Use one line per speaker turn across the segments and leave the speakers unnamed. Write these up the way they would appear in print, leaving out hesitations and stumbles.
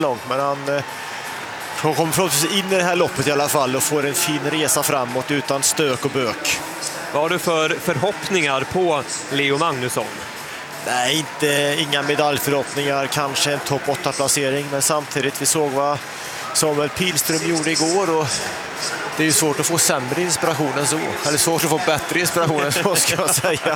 långt, men han kommer förhoppningsvis in i det här loppet i alla fall och får en fin resa framåt utan stök och bök.
Vad har du för förhoppningar på Leo Magnusson?
Nej, inga medaljförhoppningar, kanske en topp 8-placering, men samtidigt vi såg vad Samuel Pilström gjorde igår och det är ju svårt att få sämre inspiration än så, eller svårt att få bättre inspiration än så ska jag säga.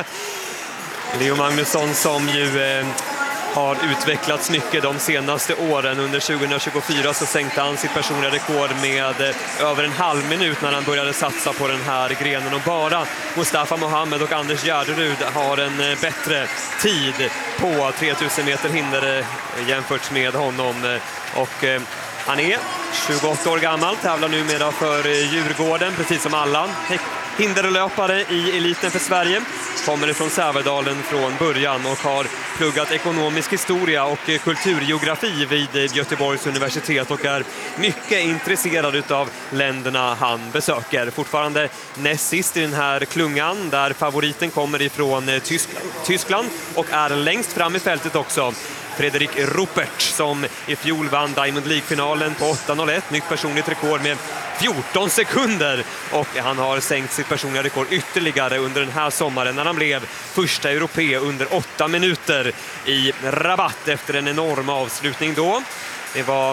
Leo Magnusson som ju har utvecklats mycket de senaste åren. Under 2024 så sänkte han sitt personliga rekord med över en halv minut när han började satsa på den här grenen. Och bara Mustafa Mohamed och Anders Gärderud har en bättre tid på 3000 meter hinder jämfört med honom. Och han är 28 år gammal, tävlar numera för Djurgården, precis som alla hinderlöpare i eliten för Sverige. Kommer ifrån Sävedalen från början och har pluggat ekonomisk historia och kulturgeografi vid Göteborgs universitet och är mycket intresserad av länderna han besöker. Fortfarande näst sist i den här klungan där favoriten kommer ifrån Tyskland och är längst fram i fältet också. Frederik Ruppert som i fjol vann Diamond League-finalen på 8.01, nytt personligt rekord med 14 sekunder, och han har sänkt sitt personliga rekord ytterligare under den här sommaren när han blev första europé under 8 minuter i Rabat efter en enorm avslutning då. Det var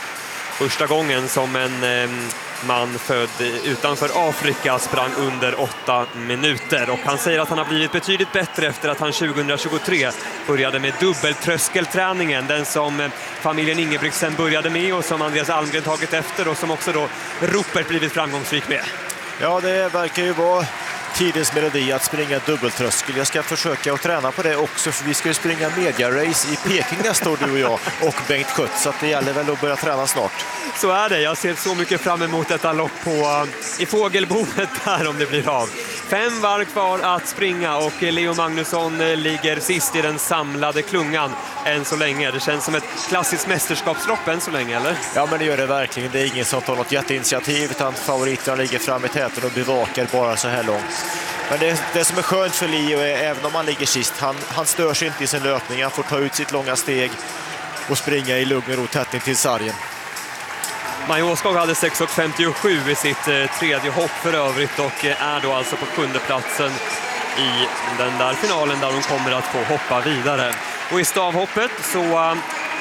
första gången som en man född utanför Afrika sprang under 8 minuter, och han säger att han har blivit betydligt bättre efter att han 2023 började med dubbeltröskelträningen, den som familjen Ingebrigtsen började med och som Andreas Almgren tagit efter och som också då Ruppert blivit framgångsrik med.
Ja, det verkar ju vara tidens melodi att springa dubbeltröskel. Jag ska försöka att träna på det också, för vi ska ju springa media-race i Peking nästa år, du och jag och Bengt Schött, så att det gäller väl att börja träna snart.
Så är det, jag ser så mycket fram emot detta lopp i fågelboet här om det blir av. 5 varv kvar att springa och Leo Magnusson ligger sist i den samlade klungan än så länge. Det känns som ett klassiskt mästerskapslopp än så länge, eller?
Ja, men det gör det verkligen. Det är ingen som tar något jätteinitiativ, utan favoriterna ligger fram i täten och bevakar bara så här långt. Men det som är skönt för Leo är, även om han ligger sist, han stör sig inte i sin löpning. Han får ta ut sitt långa steg och springa i lugn och ro tätt in till sargen.
Maja Åskog hade 6.57 i sitt tredje hopp för övrigt och är då alltså på 7:e platsen i den där finalen där hon kommer att få hoppa vidare. Och i stavhoppet så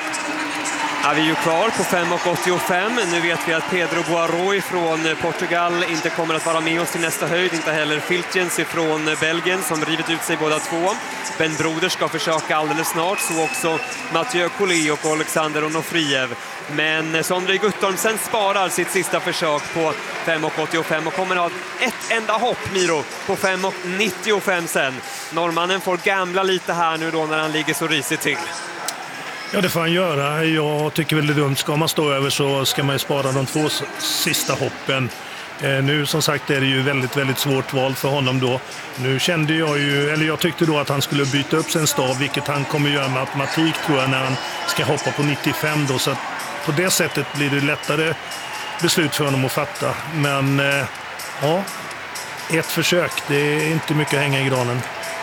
är vi ju kvar på 5.85. Nu vet vi att Pedro Boaroi från Portugal inte kommer att vara med oss till nästa höjd. Inte heller Filtjens från Belgien som rivit ut sig båda två. Ben Broder ska försöka alldeles snart. Så också Mathieu Collet och Alexander Onofriev. Men Sondre Guttormsen sparar sitt sista försök på 5.85 och kommer att ha ett enda hopp, Miro, på 5.95 sen. Norrmannen får gamla lite här nu då när han ligger så risigt till.
Ja, det får han göra. Jag tycker väl det är dumt. Ska man stå över så ska man ju spara de 2 sista hoppen. Nu som sagt är det ju väldigt, väldigt svårt val för honom då. Nu kände jag tyckte då att han skulle byta upp sin stav, vilket han kommer göra med automatik tror jag när han ska hoppa på 95 då. Så att på det sättet blir det lättare beslut för honom att fatta. Men ja, ett försök, det är inte mycket att hänga i granen.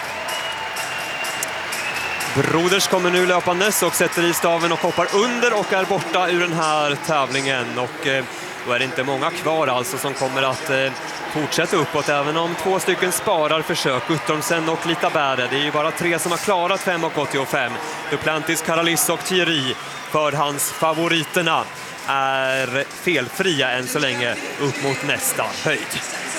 Broders kommer nu löpandes och sätter i staven och hoppar under och är borta ur den här tävlingen. Och då är det inte många kvar alltså som kommer att fortsätta uppåt, även om 2 stycken sparar försök. Guttormsen och Lita Bäre. Det är ju bara 3 som har klarat 5.85. Duplantis, Karalis och Thierry för hans favoriterna är felfria än så länge upp mot nästa höjd.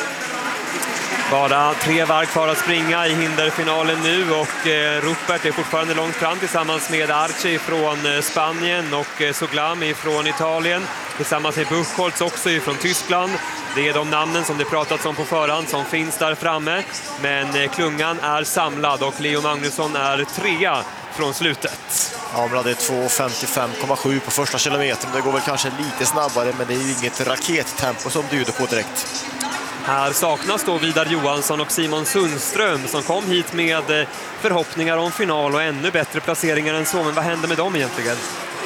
Bara 3 varv kvar att springa i hinderfinalen nu och Ruppert är fortfarande långt fram tillsammans med Arce från Spanien och Soglami från Italien. Tillsammans med Buchholz också från Tyskland. Det är de namnen som det pratats om på förhand som finns där framme. Men klungan är samlad och Leo Magnusson är 3 från slutet.
Ja, men det är 2.55,7 på första kilometern. Det går väl kanske lite snabbare, men det är ju inget rakettempo som bjuder på direkt.
Här saknas då Vidar Johansson och Simon Sundström som kom hit med förhoppningar om final och ännu bättre placeringar än så. Men vad händer med dem egentligen?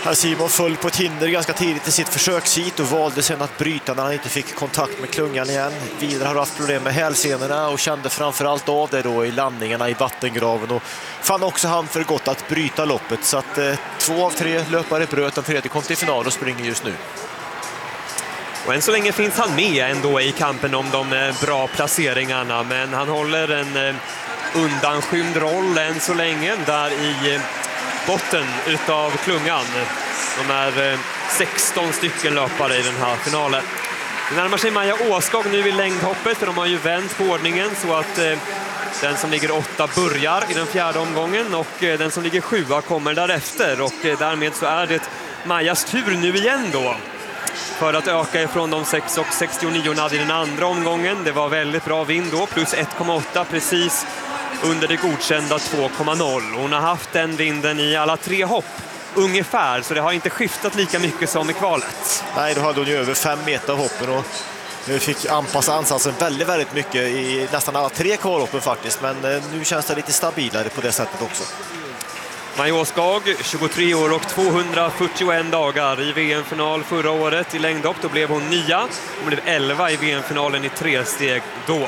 Simon föll på ett hinder ganska tidigt i sitt försökshit och valde sen att bryta när han inte fick kontakt med klungan igen. Vidare har haft problem med hälsenorna och kände framförallt av det då i landningarna i vattengraven och fann också han för gott att bryta loppet. Så att 2 av 3 löpare bröt, den tredje kom till final och springer just nu.
Och än så länge finns han med ändå i kampen om de bra placeringarna, men han håller en undanskymd roll än så länge där i botten utav klungan. De är 16 stycken löpare i den här finalen. Det närmar sig Maja Åskog nu i längdhoppet, för de har ju vänt på ordningen så att den som ligger 8 börjar i den 4:e omgången och den som ligger 7 kommer därefter, och därmed så är det Majas tur nu igen då för att öka ifrån de 6,69 i den andra omgången. Det var väldigt bra vind då, plus 1,8 precis under det godkända 2,0. Hon har haft den vinden i alla 3 hopp ungefär, så det har inte skiftat lika mycket som i kvalet.
Nej, då hade hon ju över 5 meter av hoppen och fick anpassa ansatsen väldigt mycket i nästan alla 3 kvalhoppen faktiskt, men nu känns det lite stabilare på det sättet också.
Maja Åskog, 23 år och 241 dagar i VM-final förra året i längdhopp. Då blev hon 9. Hon blev 11 i VM-finalen i 3 steg då.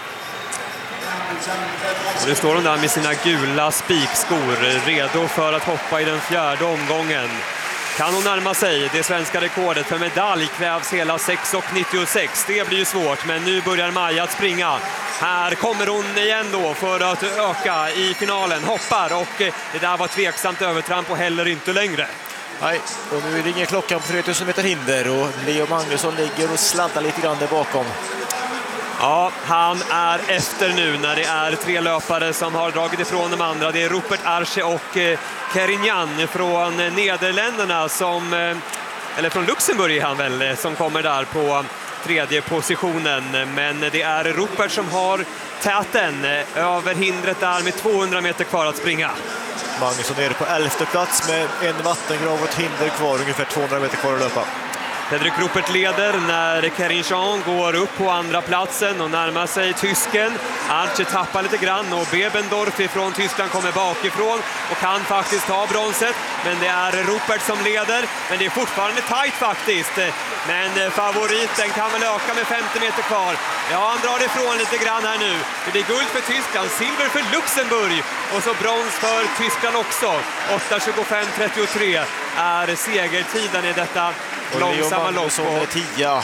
Och nu står hon där med sina gula spikskor redo för att hoppa i den 4:e omgången. Kan hon närma sig det svenska rekordet? För medalj krävs hela 6,96. Det blir ju svårt, men nu börjar Maja att springa. Här kommer hon igen då för att öka i finalen. Hoppar, och det där var tveksamt övertramp och heller inte längre.
Nej, och nu ringer klockan på 3000 meter hinder och Leo Magnusson ligger och sladdar lite grann där bakom.
Ja, han är efter nu när det är 3 löpare som har dragit ifrån de andra. Det är Rupert Arce och Kerignan från Nederländerna eller från Luxemburg är han väl, som kommer där på 3:e positionen. Men det är Rupert som har täten över hindret där med 200 meter kvar att springa.
Magnusson är på 11:e plats med en vattengrav och ett hinder kvar, ungefär 200 meter kvar att löpa.
Fredrik Rupert leder när Kerin går upp på andra platsen och närmar sig tysken. Arce tappar lite grann och Bebendorf från Tyskland kommer bakifrån och kan faktiskt ta bronset. Men det är Rupert som leder, men det är fortfarande tajt faktiskt. Men favoriten kan väl öka med 50 meter kvar. Ja, han drar ifrån lite grann här nu. Det blir guld för Tyskland, silver för Luxemburg och så brons för Tyskland också. 8:25,33 är segertiden i detta långsamma lopp.
Är 10.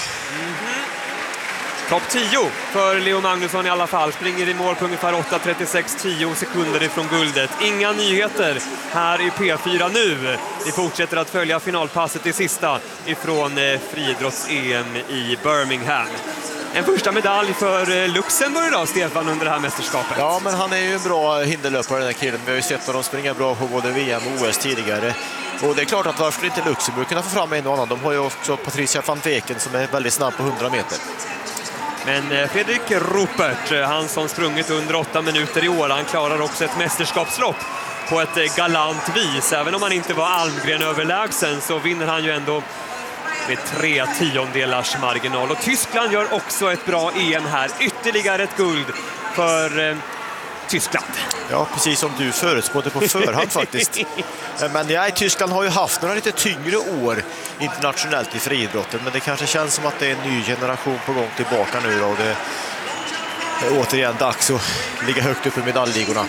Topp 10 för Leo Magnusson i alla fall. Springer i mål på ungefär 8:36,10 sekunder ifrån guldet. Inga nyheter här i P4 nu. Vi fortsätter att följa finalpasset i sista ifrån friidrotts-EM i Birmingham. En första medalj för Luxemburg då, Stefan, under det här mästerskapet.
Ja, men han är ju en bra hinderlöpare, den här killen. Vi har ju sett att de springer bra på både VM och OS tidigare. Och det är klart att varför inte Luxemburg kunna få fram en och annan. De har ju också Patricia van Veken som är väldigt snabb på 100 meter.
Men Fredrik Rupert, han som sprungit under 8 minuter i år, han klarar också ett mästerskapslopp på ett galant vis. Även om han inte var Almgren överlägsen så vinner han ju ändå med 3/10 marginal. Och Tyskland gör också ett bra EM här. Ytterligare ett guld för Tyskland.
Ja, precis som du förutspådde på förhand faktiskt. Men ja, Tyskland har ju haft några lite tyngre år internationellt i friidrotten, men det kanske känns som att det är en ny generation på gång tillbaka nu då, och det är återigen dags att ligga högt upp i medaljligorna.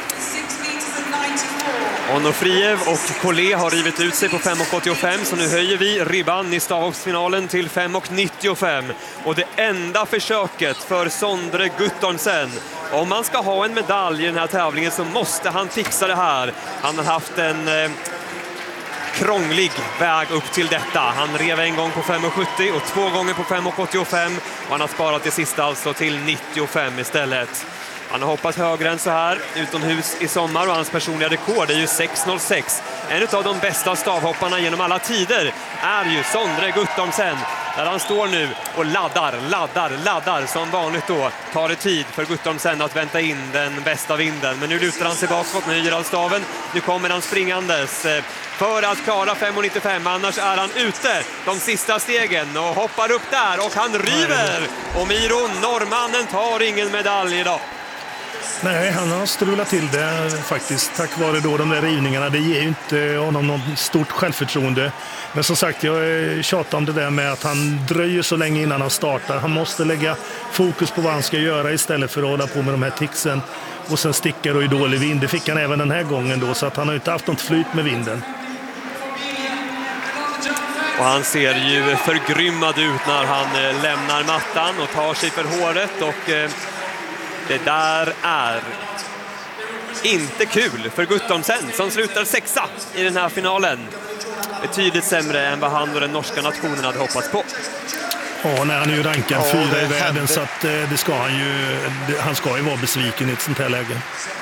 Onofriev och Collet har rivit ut sig på 5,85, så nu höjer vi ribban i stavhoppsfinalen till 5,95. Och det enda försöket för Sondre Guttormsen. Om man ska ha en medalj i den här tävlingen så måste han fixa det här. Han har haft en krånglig väg upp till detta. Han rev en gång på 5,70 och 2 gånger på 5,85. Och han har sparat det sista alltså till 95 istället. Han har hoppat högre än så här utomhus i sommar och hans personliga rekord är ju 6,06. En av de bästa stavhopparna genom alla tider är ju Sondre Guttormsen. Där han står nu och laddar. Som vanligt då tar det tid för Guttormsen att vänta in den bästa vinden. Men nu lutar han sig bakåt, nu höjer han staven. Nu kommer han springandes för att klara 5,95. Annars är han ute de sista stegen och hoppar upp där och han river. Och Miro, norrmannen, tar ingen medalj idag.
Nej, han har strulat till det faktiskt tack vare då de där rivningarna. Det ger ju inte honom något stort självförtroende. Men som sagt, jag tjatar om det där med att han dröjer så länge innan han startar. Han måste lägga fokus på vad han ska göra istället för att hålla på med de här ticksen. Och sen stickar och i dålig vind. Det fick han även den här gången då, så att han har inte haft något flyt med vinden.
Och han ser ju förgrymmad ut när han lämnar mattan och tar sig för håret. Och det där är inte kul för Guttormsen som slutar 6:a i den här finalen. Betydligt sämre än vad han och den norska nationen hade hoppats på.
Ja, när han är ju rankad 4 i världen, så att det ska han ska ju vara besviken i ett sånt här läge.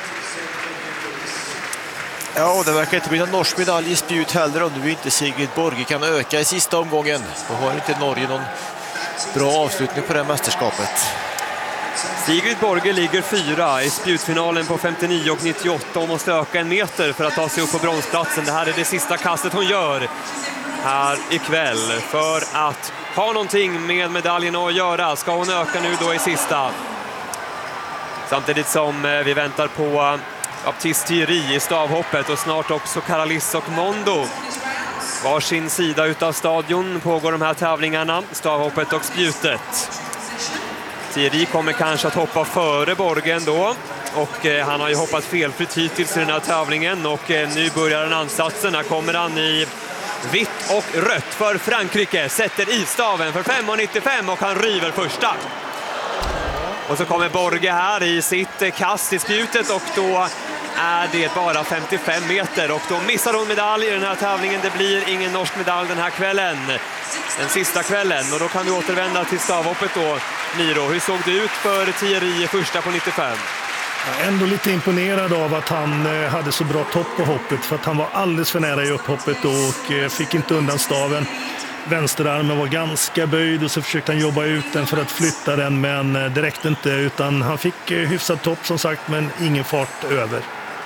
Ja, det verkar inte bli någon norsk medalj i spjut heller om nu inte Sigrid Borge kan öka i sista omgången. Då har inte Norge någon bra avslutning på det mästerskapet.
Sigrid Borge ligger 4 i spjutfinalen på 59 och 98 och måste öka 1 meter för att ta sig upp på bronsplatsen. Det här är det sista kastet hon gör här ikväll för att ha någonting med medaljen att göra. Ska hon öka nu då i sista? Samtidigt som vi väntar på Baptiste Thierry i stavhoppet och snart också Caralis och Mondo. Var sin sida utav stadion pågår de här tävlingarna, stavhoppet och spjutet. Thierry kommer kanske att hoppa före Borgen då. Och han har ju hoppat felfritt hittills i den här tävlingen. Och nu börjar den ansatsen. Här kommer han i vitt och rött för Frankrike. Sätter i staven för 5,95 och han river första. Och så kommer Borge här i sitt kast i spjutet och då är det bara 55 meter. Och då missar hon medalj i den här tävlingen. Det blir ingen norsk medalj den här kvällen. Den sista kvällen. Och då kan vi återvända till stavhoppet då. Miro, hur såg det ut för Thierry i första på 95?
Jag är ändå lite imponerad av att han hade så bra topp på hoppet, för att han var alldeles för nära i upphoppet och fick inte undan staven. Vänsterarmen var ganska böjd och så försökte han jobba ut den för att flytta den, men det räckte inte, utan han fick hyfsad topp som sagt, men ingen fart över.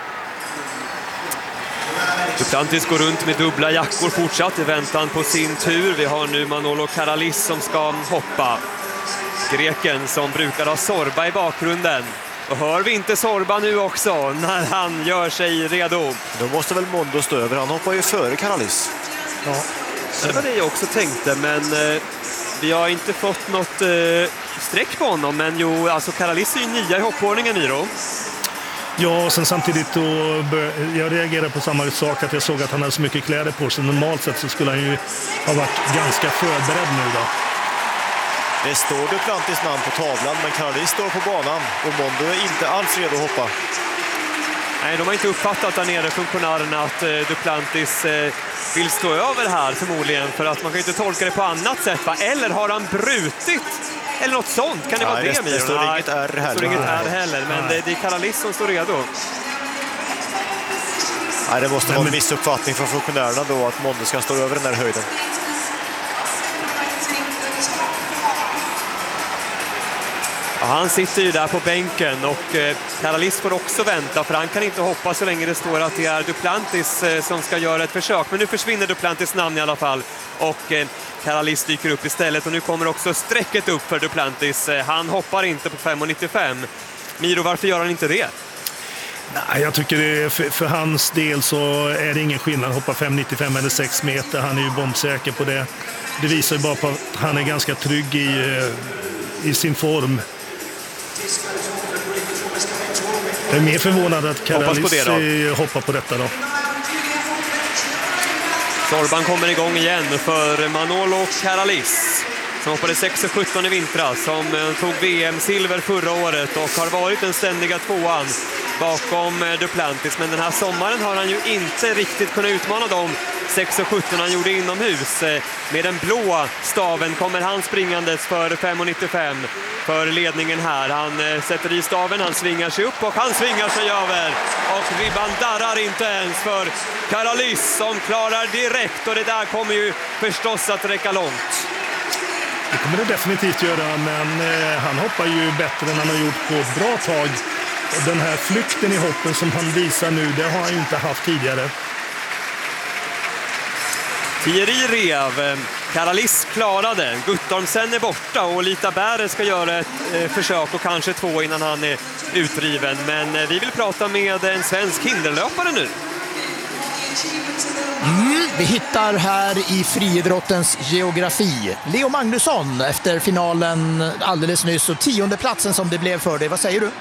Duplantis går runt med dubbla jackor fortsatt i väntan på sin tur. Vi har nu Manolo Caralis som ska hoppa. Greken som brukar ha Sorba i bakgrunden. Och hör vi inte Sorba nu också när han gör sig redo?
Då måste väl Mondo stå över. Han hoppar ju före Caralis.
Ja.
Det var det jag också tänkte, men vi har inte fått något streck på honom. Men jo, alltså Caralis är ju 9 i hoppordningen, Miro.
Ja, och sen samtidigt då jag reagerade på samma sak, att jag såg att han hade så mycket kläder på sig. Normalt sett så skulle han ju ha varit ganska förberedd nu då.
Det står Duplantis namn på tavlan, men Caralis står på banan och Mondo är inte alls redo att hoppa.
Nej, de har inte uppfattat där nere funktionärerna att Duplantis vill stå över här förmodligen, för att man kan ju inte tolka det på annat sätt, va? Eller har han brutit? Eller något sånt, kan det vara det, Miro?
Det står inget R heller.
Det står inget R heller, men det är Caralis som står redo.
Nej, det måste vara en missuppfattning från funktionärerna då att Mondo ska stå över den här höjden.
Ja, han sitter ju där på bänken och Caralis får också vänta, för han kan inte hoppa så länge det står att det är Duplantis som ska göra ett försök. Men nu försvinner Duplantis namn i alla fall och Caralis dyker upp istället, och nu kommer också strecket upp för Duplantis. Han hoppar inte på 5,95. Miro, varför gör han inte det?
Nej, jag tycker det för hans del så är det ingen skillnad. Hoppa 5,95 eller 6 meter. Han är ju bombsäker på det. Det visar ju bara på att han är ganska trygg i sin form. Jag är mer förvånad att Caralis hoppar på detta då.
Sorban kommer igång igen för Manolo Caralis som hoppade 6,17 i vintras, som tog VM-silver förra året och har varit den ständiga tvåan bakom Duplantis. Men den här sommaren har han ju inte riktigt kunnat utmana dem 6,17 han gjorde inomhus. Med den blå staven kommer han springandes för 5,95 för ledningen här. Han sätter i staven, han svingar sig upp och han svingar sig över. Och ribban darrar inte ens för Caralis som klarar direkt, och det där kommer ju förstås att räcka långt.
Det kommer det definitivt göra, men han hoppar ju bättre än han har gjort på ett bra tag. Den här flykten i hoppen som han visar nu, det har han ju inte haft tidigare.
Thierry rev, Karalis klarade, Guttormsen är borta och Lita Bäre ska göra ett försök och kanske 2 innan han är utriven. Men vi vill prata med en svensk hinderlöpare nu.
Vi hittar här i friidrottens geografi Leo Magnusson efter finalen alldeles nyss och 10:e platsen som det blev för dig. Vad säger du?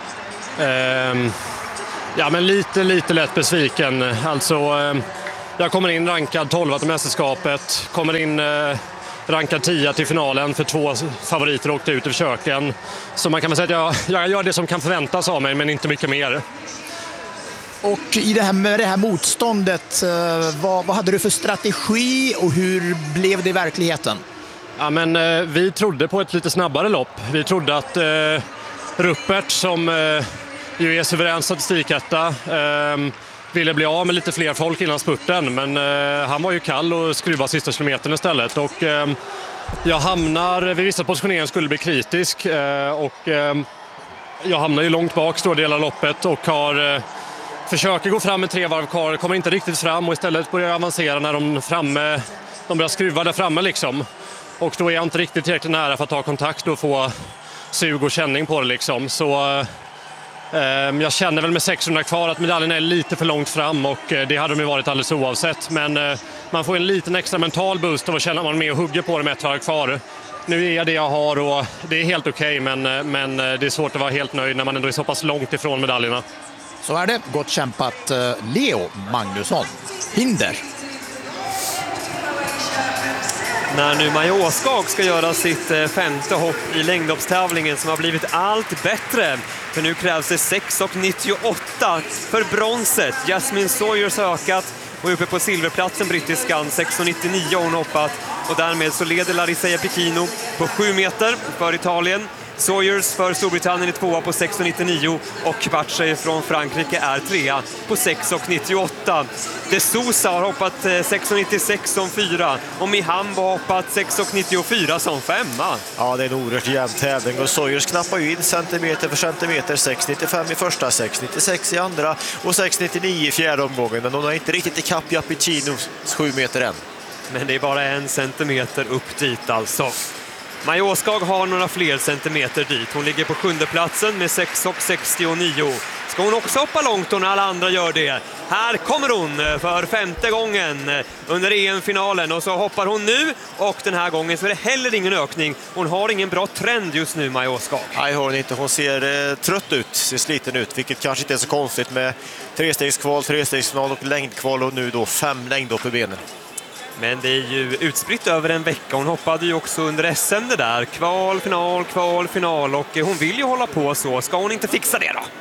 Ja, men lite lätt besviken. Alltså, jag kommer in rankad 12 till mästerskapet, kommer in rankad 10 till finalen för 2 favoriter åkte ut i försöken. Så man kan väl säga att jag gör det som kan förväntas av mig, men inte mycket mer.
Och i det här, med det här motståndet, vad hade du för strategi och hur blev det i verkligheten?
Ja, men vi trodde på ett lite snabbare lopp. Vi trodde att Ruppert, som ju är suverän statistiketta, ville bli av med lite fler folk innan spurten, men han var ju kall och skruvade sista kilometern istället. Och jag hamnar, vid vissa positioneringar skulle bli kritisk, och jag hamnar ju långt bak stora delar av loppet och försöker gå fram med 3 varv kvar, kommer inte riktigt fram och istället börjar jag avancera när de börjar skruva där framme liksom. Och då är jag inte riktigt tillräckligt nära för att ta kontakt och få sug och känning på det liksom. Så jag känner väl med 600 kvar att medaljen är lite för långt fram, och det hade de ju varit alldeles oavsett. Men man får en liten extra mental boost av att känna att man är med och hugger på det med 1 varv kvar. Nu är jag det jag har och det är helt okej, men det är svårt att vara helt nöjd när man ändå är så pass långt ifrån medaljerna.
Så är det. Gott kämpat, Leo Magnusson. Hinder.
När nu Maja Åskog ska göra sitt 5:e hopp i längdhoppstävlingen som har blivit allt bättre. För nu krävs det 6,98 för bronset. Jasmine Sawyers har ökat och är uppe på silverplatsen, brittiskan 6,99 hon hoppat. Och därmed så leder Larissa Pechino på 7 meter för Italien. Sawyers för Storbritannien är 2 på 6,99 och Kvartje från Frankrike är 3 på 6,98. De Sousa har hoppat 6,96 som 4 och Mihambo har hoppat 6,94 som 5.
Ja, det är en oerhört jämn tävling och Sawyers knappar ju in centimeter för centimeter. 6,95 i första, 6,96 i andra och 6,99 i fjärde omgången. Men hon har inte riktigt ikapp Pechinios 7 meter än.
Men det är bara 1 centimeter upp dit alltså. Maja Åskog har några fler centimeter dit. Hon ligger på 7:e platsen med 6,69. Ska hon också hoppa långt när alla andra gör det? Här kommer hon för 5:e gången under EM-finalen. Och så hoppar hon nu och den här gången så är det heller ingen ökning. Hon har ingen bra trend just nu, Maja Åskog.
Nej, hon inte. Hon ser trött ut, ser sliten ut. Vilket kanske inte är så konstigt med 3-stegskval, 3-stegsfinal och längdkval och nu då 5 längdhopp i benen.
Men det är ju utspritt över en vecka. Hon hoppade ju också under SM det där. Kval, final och hon vill ju hålla på så. Ska hon inte fixa det då?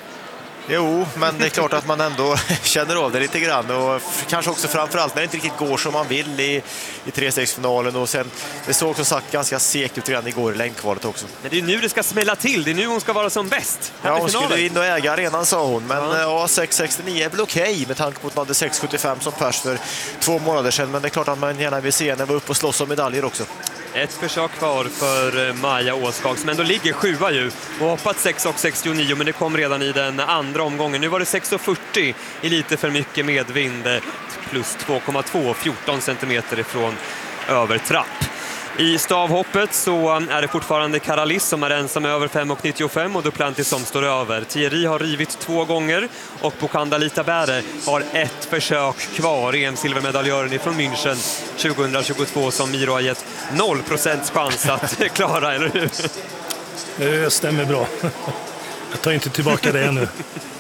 Jo, men det är klart att man ändå känner av det lite grann och kanske också framförallt när det inte riktigt går som man vill i 3-stegsfinalen och sen det såg som sagt ganska segt ut redan igår i längdkvalet också.
Men det är nu det ska smälla till, det är nu hon ska vara som bäst.
Ja, hon skulle in och äga arenan sa hon, men ja, 6,69 är väl okej med tanke på att hon hade 6,75 som pers för 2 månader sedan, men det är klart att man gärna vill se henne vara uppe och slåss om medaljer också.
Ett försök kvar för Maja Åskog som ändå ligger 7 ju och hoppat 6,69 men det kom redan i den andra omgången. Nu var det 6,40 i lite för mycket medvind plus 2,2, 14 centimeter ifrån övertrapp. I stavhoppet så är det fortfarande Karalis som är ensam över 5,95 och Duplantis som står över. Thierry har rivit 2 gånger och Bokanda Lita Bäre har 1 försök kvar. EM-silvermedaljören från München 2022 som Miro har gett 0% chans att klara, eller hur?
Det stämmer bra. Jag tar inte tillbaka det ännu.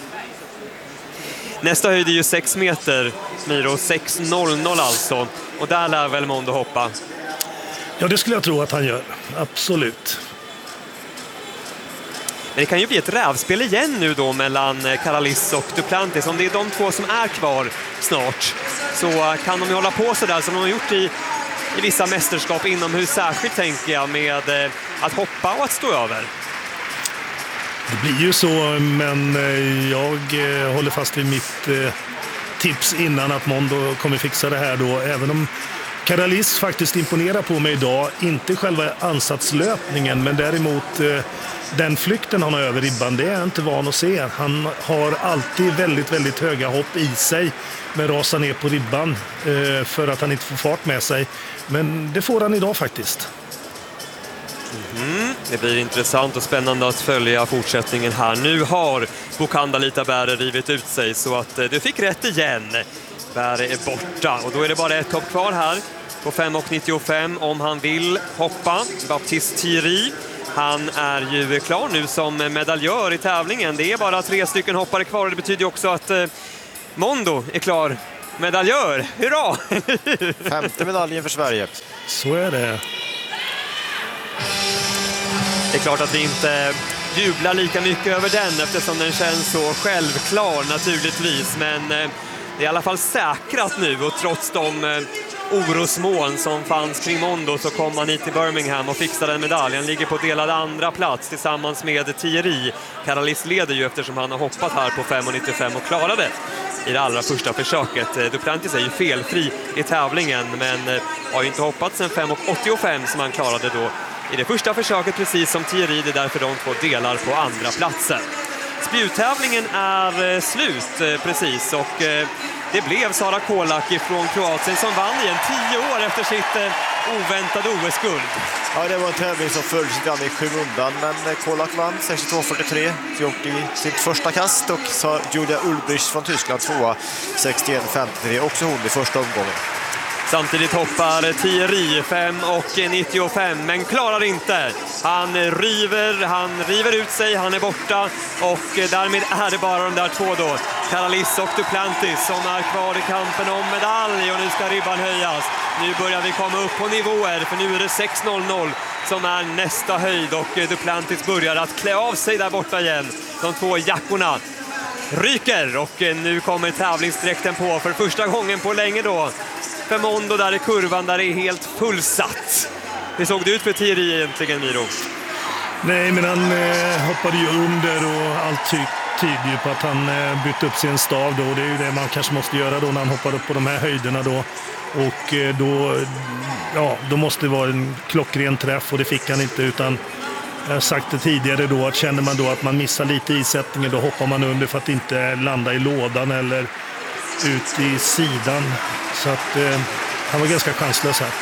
Nästa höjd är ju 6 meter, Miro. 6,00 alltså. Och där lär väl Mondo hoppa.
Ja, det skulle jag tro att han gör. Absolut.
Men det kan ju bli ett rävspel igen nu då mellan Karalis och Duplantis. Om det är de 2 som är kvar snart så kan de ju hålla på så där som de har gjort i vissa mästerskap inomhus. Särskilt tänker jag med att hoppa och att stå över.
Det blir ju så, men jag håller fast vid mitt tips innan att Mondo kommer fixa det här då. Även om Karalis faktiskt imponerar på mig idag. Inte själva ansatslöpningen, men däremot den flykten han har över ribban, det är jag inte van att se. Han har alltid väldigt, väldigt höga hopp i sig, men rasar ner på ribban för att han inte får fart med sig. Men det får han idag faktiskt.
Det blir intressant och spännande att följa fortsättningen här. Nu har Bokanda Bäre rivit ut sig, så att du fick rätt igen. Bäre är borta och då är det bara ett hopp kvar här på 5,95 om han vill hoppa. Baptiste Thierry, han är ju klar nu som medaljör i tävlingen. Det är bara 3 stycken hoppare kvar och det betyder också att Mondo är klar medaljör. Hurra!
5:e medaljen för Sverige.
Så är det.
Det är klart att vi inte jublar lika mycket över den eftersom den känns så självklar naturligtvis. Men det är i alla fall säkrat nu och trots de orosmoln som fanns kring Mondo så kom han hit till Birmingham och fixade en medalj. Han ligger på delad andra plats tillsammans med Thierry. Karalis leder ju eftersom han har hoppat här på 5,95 och klarade i det allra första försöket. Duplantis är ju felfri i tävlingen men har ju inte hoppat sedan 5,85 som han klarade då i det första försöket, precis som Thierry. Det är därför de två delar på andra platsen. Spjuttävlingen är slut precis och det blev Sara Kolak från Kroatien som vann igen 10 år efter sitt oväntade OS-guld.
Ja, det var en tävling som föll sig i skymundan, men Kolak vann 62,43, gjort i sitt första kast, och så Julia Ulbrich från Tyskland tvåa 61,53, också hon i första omgången.
Samtidigt hoppar Thierry 5,95 men klarar inte. Han river ut sig, han är borta och därmed är det bara de där två då. Karalis och Duplantis som är kvar i kampen om medalj och nu ska ribban höjas. Nu börjar vi komma upp på nivåer för nu är det 6,00 som är nästa höjd och Duplantis börjar att klä av sig där borta igen. De två jackorna ryker och nu kommer tävlingsdräkten på för första gången på länge då. För Mondo där i kurvan där det är helt fullsatt. Hur såg det ut för Thierry egentligen, Miro?
Nej, men han hoppade ju under och allt tyder ju på att han bytte upp sin stav då. Det är ju det man kanske måste göra då när han hoppar upp på de här höjderna då. Och då måste det vara en klockren träff och det fick han inte, utan jag har sagt det tidigare då att känner man då att man missar lite i sättningen då hoppar man under för att inte landa i lådan eller ut i sidan. Så att han var ganska chanslös här.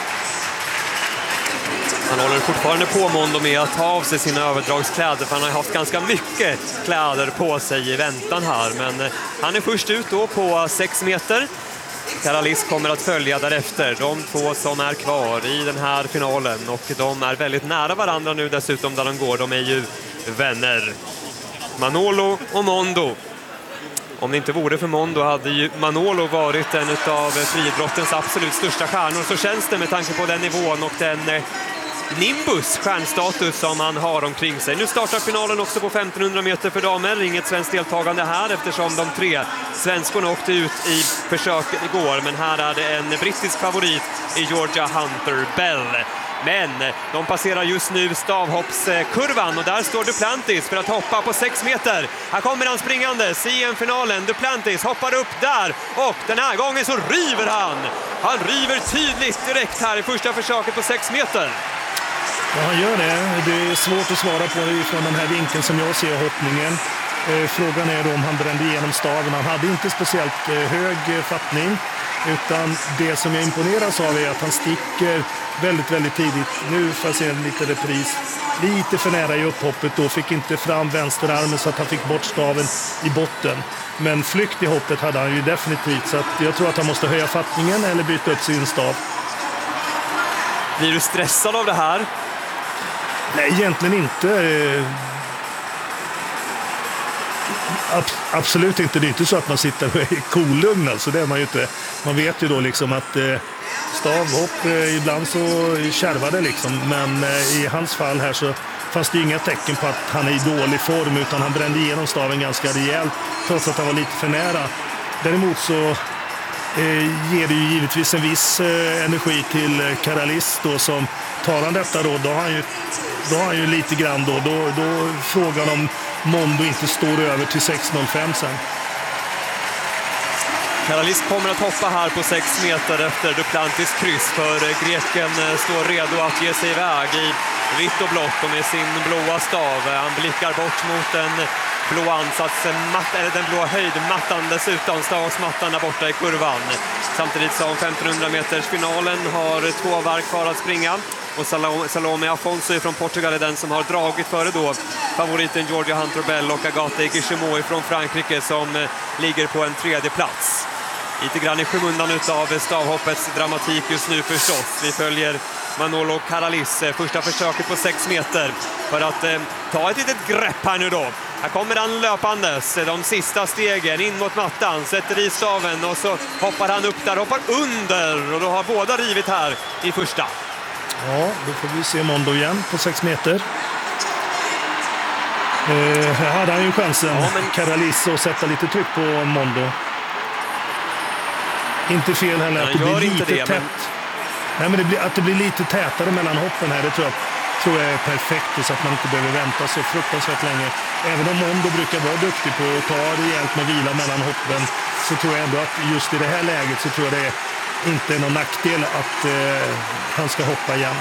Han håller fortfarande på Mondo med att ta av sig sina överdragskläder för han har haft ganska mycket kläder på sig i väntan här. Men han är först ut då på 6 meter. Karalis kommer att följa därefter. De två som är kvar i den här finalen och de är väldigt nära varandra nu dessutom där de går. De är ju vänner. Manolo och Mondo. Om det inte vore för Mondo hade ju Manolo varit en av friidrottens absolut största stjärnor. Så känns det med tanke på den nivån och den nimbus, stjärnstatus som han har omkring sig. Nu startar finalen också på 1500 meter för damer. Inget svenskt deltagande här eftersom de 3 svenskorna åkte ut i försöket igår. Men här är det en brittisk favorit i Georgia Hunter Bell. Men de passerar just nu stavhoppskurvan och där står Duplantis för att hoppa på 6 meter. Här kommer han springandes i en finalen. Duplantis hoppar upp där och den här gången så river han. Han river tydligt direkt här i första försöket på 6 meter.
Ja, han gör det. Det är svårt att svara på det från den här vinkeln som jag ser hoppningen. Frågan är då om han brände igenom staven. Han hade inte speciellt hög fattning. Utan det som jag imponeras av är att han sticker väldigt, väldigt tidigt. Nu får jag se en liten repris. Lite för nära i upphoppet då. Fick inte fram vänsterarmen så att han fick bort staven i botten. Men flykt i hoppet hade han ju definitivt. Så att jag tror att han måste höja fattningen eller byta upp sin stav.
Blir du stressad av det här?
Nej, egentligen inte. Absolut inte. Det är inte så att man sitter och är kolugn. Alltså det är man ju inte. Man vet ju då liksom att stavhopp ibland så kärvar det liksom. Men i hans fall här så fanns det inga tecken på att han är i dålig form, utan han brände igenom staven ganska rejält trots att han var lite för nära. Däremot så ger det ju givetvis en viss energi till Karalis då, som tar han detta då har han ju lite grann då frågan om Mondo inte står över till 6,05 sen.
Karalis kommer att hoppa här på 6 meter efter Duplantis kryss, för greken står redo att ge sig iväg i vitt och blått och med sin blåa stav. Han blickar bort mot den blå ansats, eller den blå höjdmattan dessutom, stavsmattan där borta i kurvan. Samtidigt som 1500 meters finalen har 2 varv kvar att springa. Och Salome Afonso från Portugal är den som har dragit före då favoriten Georgia Hunter Bell och Agathe Guillemot från Frankrike som ligger på en 3:e plats. Lite grann i skymundan utav stavhoppets dramatik just nu förstås. Vi följer Manolo Karalis första försöket på 6 meter för att ta ett litet grepp här nu då. Här kommer han löpandes, de sista stegen in mot mattan, sätter i staven och så hoppar han upp där, hoppar under och då har båda rivit här i första.
Ja, då får vi se Mondo igen på 6 meter. Här hade han ju chansen, Karalis, att sätta lite tryck på Mondo. Inte fel heller att det blir lite tätt. Men... Nej, men att det blir lite tätare mellan hoppen här, det tror jag är perfekt, så att man inte behöver vänta så fruktansvärt länge. Även om Mondo brukar vara duktig på att ta rejält med vila mellan hoppen, så tror jag ändå att just i det här läget så tror jag det är inte någon nackdel att han ska hoppa igen.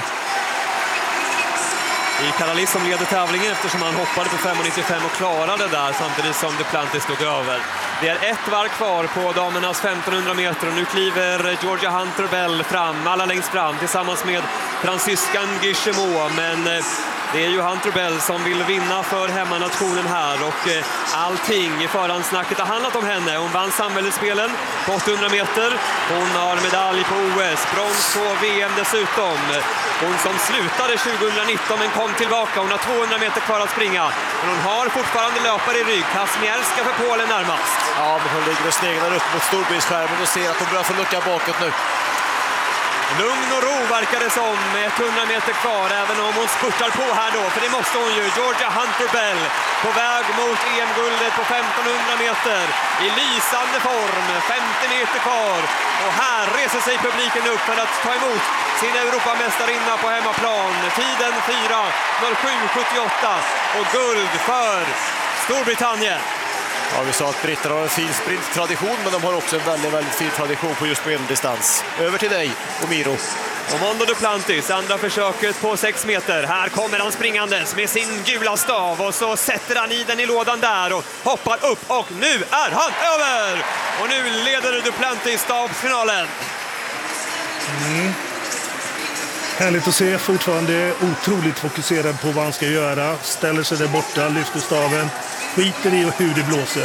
Det är Karalis som leder tävlingen eftersom han hoppade på 5,95 och klarade där samtidigt som Duplantis stod över. Det är 1 varv kvar på damernas 1500 meter och nu kliver Georgia Hunter Bell fram, alla längst fram tillsammans med fransyskan Guillemot, men det är ju Hunter Bell som vill vinna för hemmanationen här och allting i förhandsnacket har handlat om henne. Hon vann samhällsspelen på 800 meter. Hon har medalj på OS, brons på VM dessutom. Hon som slutade 2019 men kom tillbaka. Hon har 200 meter kvar att springa. Men hon har fortfarande löpare i rygg. Kasmierska för Polen närmast.
Ja, men hon ligger och sneglar upp mot storbildsskärmen och ser att hon börjar få lucka bakåt nu.
Lugn och ro verkar det som, 100 meter kvar, även om hon spurtar på här då, för det måste hon ju. Georgia Hunter Bell på väg mot EM-guldet på 1500 meter i lysande form, 50 meter kvar. Och här reser sig publiken upp för att ta emot sin Europamästarinna på hemmaplan. Tiden 4:07,78 och guld för Storbritannien.
Ja, vi sa att britterna har en fin sprinttradition, men de har också en väldigt, väldigt fin tradition på just medeldistans. Över till dig, Omiro.
Och Mondo Duplantis, andra försöket på 6 meter. Här kommer han springandes med sin gula stav och så sätter han i den i lådan där och hoppar upp och nu är han över! Och nu leder Duplantis stavfinalen.
Härligt att se, fortfarande otroligt fokuserad på vad han ska göra. Ställer sig där borta, lyfter staven, skiter i hur det blåser.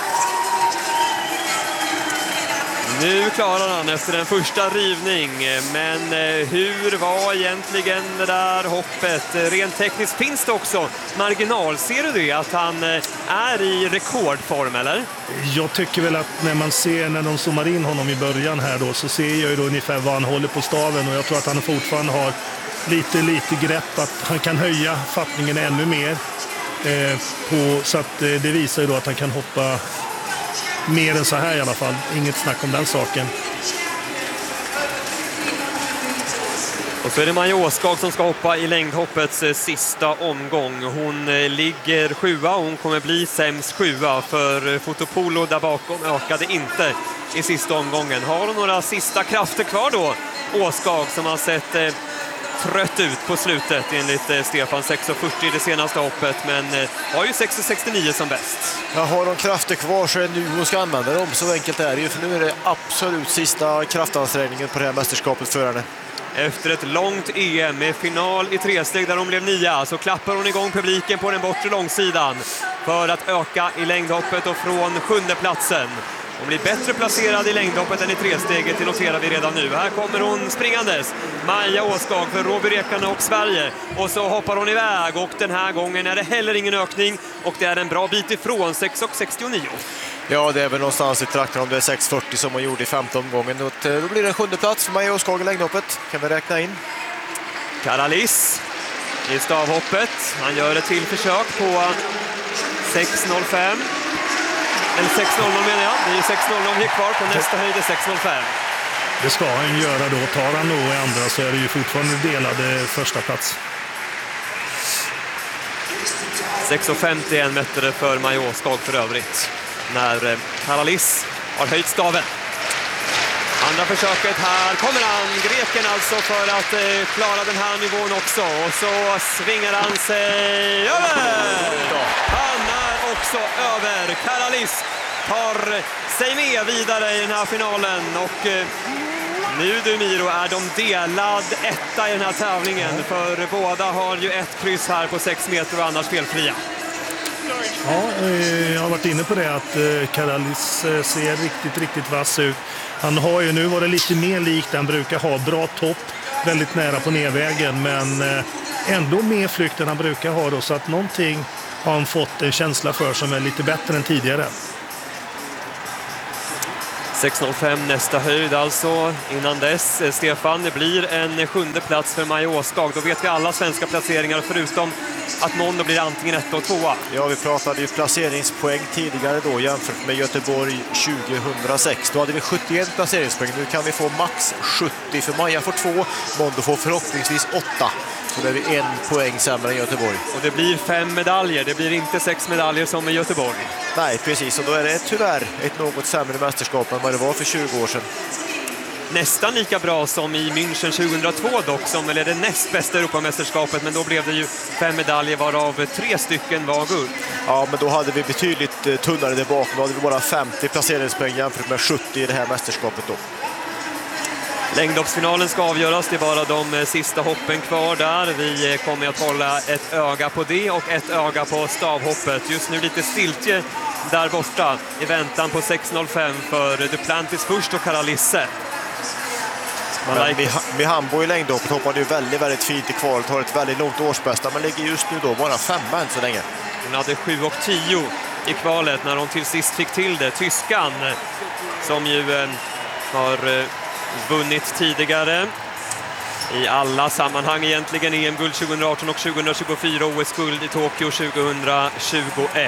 Nu klarar han efter en första rivning, men hur var egentligen det där hoppet? Rent tekniskt finns det också marginal. Ser du det, att han är i rekordform, eller?
Jag tycker väl att när de zoomar in honom i början här då, så ser jag ju då ungefär vad han håller på staven, och jag tror att han fortfarande har lite grepp, att han kan höja fattningen ännu mer. Så att det visar ju då att han kan hoppa mer än så här i alla fall. Inget snack om den saken.
Och så är det Maja Åskag som ska hoppa i längdhoppets sista omgång. Hon ligger 7:a och hon kommer bli sämst 7:a, för Fotopolo där bakom ökade inte i sista omgången. Har hon några sista krafter kvar då, Åskag, som har sett trött ut på slutet enligt Stefan, 6:40 i det senaste hoppet, men har ju 6:69 som bäst.
Ja, har de krafter kvar så är det nu hon ska använda dem, så enkelt är det ju, för nu är det absolut sista kraftansträngningen på det här mästerskapet för henne.
Efter ett långt EM med final i 3-steg där hon blev 9, så klappar hon igång publiken på den bortre långsidan för att öka i längdhoppet och från 7:e platsen. Hon blir bättre placerad i längdhoppet än i 3-steget, det noterar vi redan nu. Här kommer hon springandes, Maja Åskag för Råby Rekarna och Sverige. Och så hoppar hon iväg, och den här gången är det heller ingen ökning. Och det är en bra bit ifrån, 6:69.
Ja, det är väl någonstans i trakten om det är 6:40 som hon gjorde i 15 omgången. Då blir det en 7:e plats för Maja Åskag i längdhoppet. Kan vi räkna in.
Karalis i stavhoppet. Han gör ett till försök på 6:05. Eller 6:00 menar jag. Det är 6:00 kvar på nästa höjd, 6:05.
Det ska han göra då. Tar han nog i andra så är det ju fortfarande delade första plats.
6:51 meter för Maja Åskag för övrigt. När Karalis har höjt staven. Andra försöket här kommer han, greken alltså, för att klara den här nivån också. Och så svingar han sig över! Han är också över. Karalis tar sig med vidare i den här finalen. Och nu, du Miro, är de delad etta i den här tävlingen. För båda har ju ett kryss här på 6 meter och annars felfria.
Ja, jag har varit inne på det att Karalis ser riktigt vass ut. Han har ju, nu var det lite mer likt, han brukar ha bra topp, väldigt nära på nedvägen, men ändå mer flykt än han brukar ha då, så att någonting har han fått en känsla för som är lite bättre än tidigare.
6.05 nästa höjd alltså. Innan dess, Stefan, det blir en 7:e plats för Maja Åskag. Då vet vi alla svenska placeringar förutom att Mondo blir antingen 1 och 2.
Ja, vi pratade ju placeringspoäng tidigare då jämfört med Göteborg 2006. Då hade vi 71 placeringspoäng. Nu kan vi få max 70, för Maja får 2, Mondo får förhoppningsvis 8. Så det är vi 1 poäng sämre än Göteborg.
Och det blir 5 medaljer. Det blir inte 6 medaljer som i Göteborg.
Nej, precis. Och då är det tyvärr ett något sämre mästerskap än vad det var för 20 år sedan.
Nästan lika bra som i München 2002 dock, som är det näst bästa Europamästerskapet, men då blev det ju 5 medaljer varav 3 stycken var guld.
Ja, men då hade vi betydligt tunnare där bakom. Då hade vi bara 50 placeringspoäng jämfört med 70 i det här mästerskapet då.
Längdhoppsfinalen ska avgöras, det är bara de sista hoppen kvar där. Vi kommer att hålla ett öga på det och ett öga på stavhoppet. Just nu lite stiltje där borta i väntan på 6.05 för Duplantis först och Karalisse.
Mihambo i längdhoppet hoppade ju väldigt fint i kvalet, har ett väldigt långt årsbästa, men ligger just nu då bara 5 än så länge.
Hon hade 7.10 i kvalet när hon till sist fick till det. Tyskan som ju har vunnit tidigare i alla sammanhang egentligen, EM-guld 2018 och 2024, OS-guld i Tokyo 2021.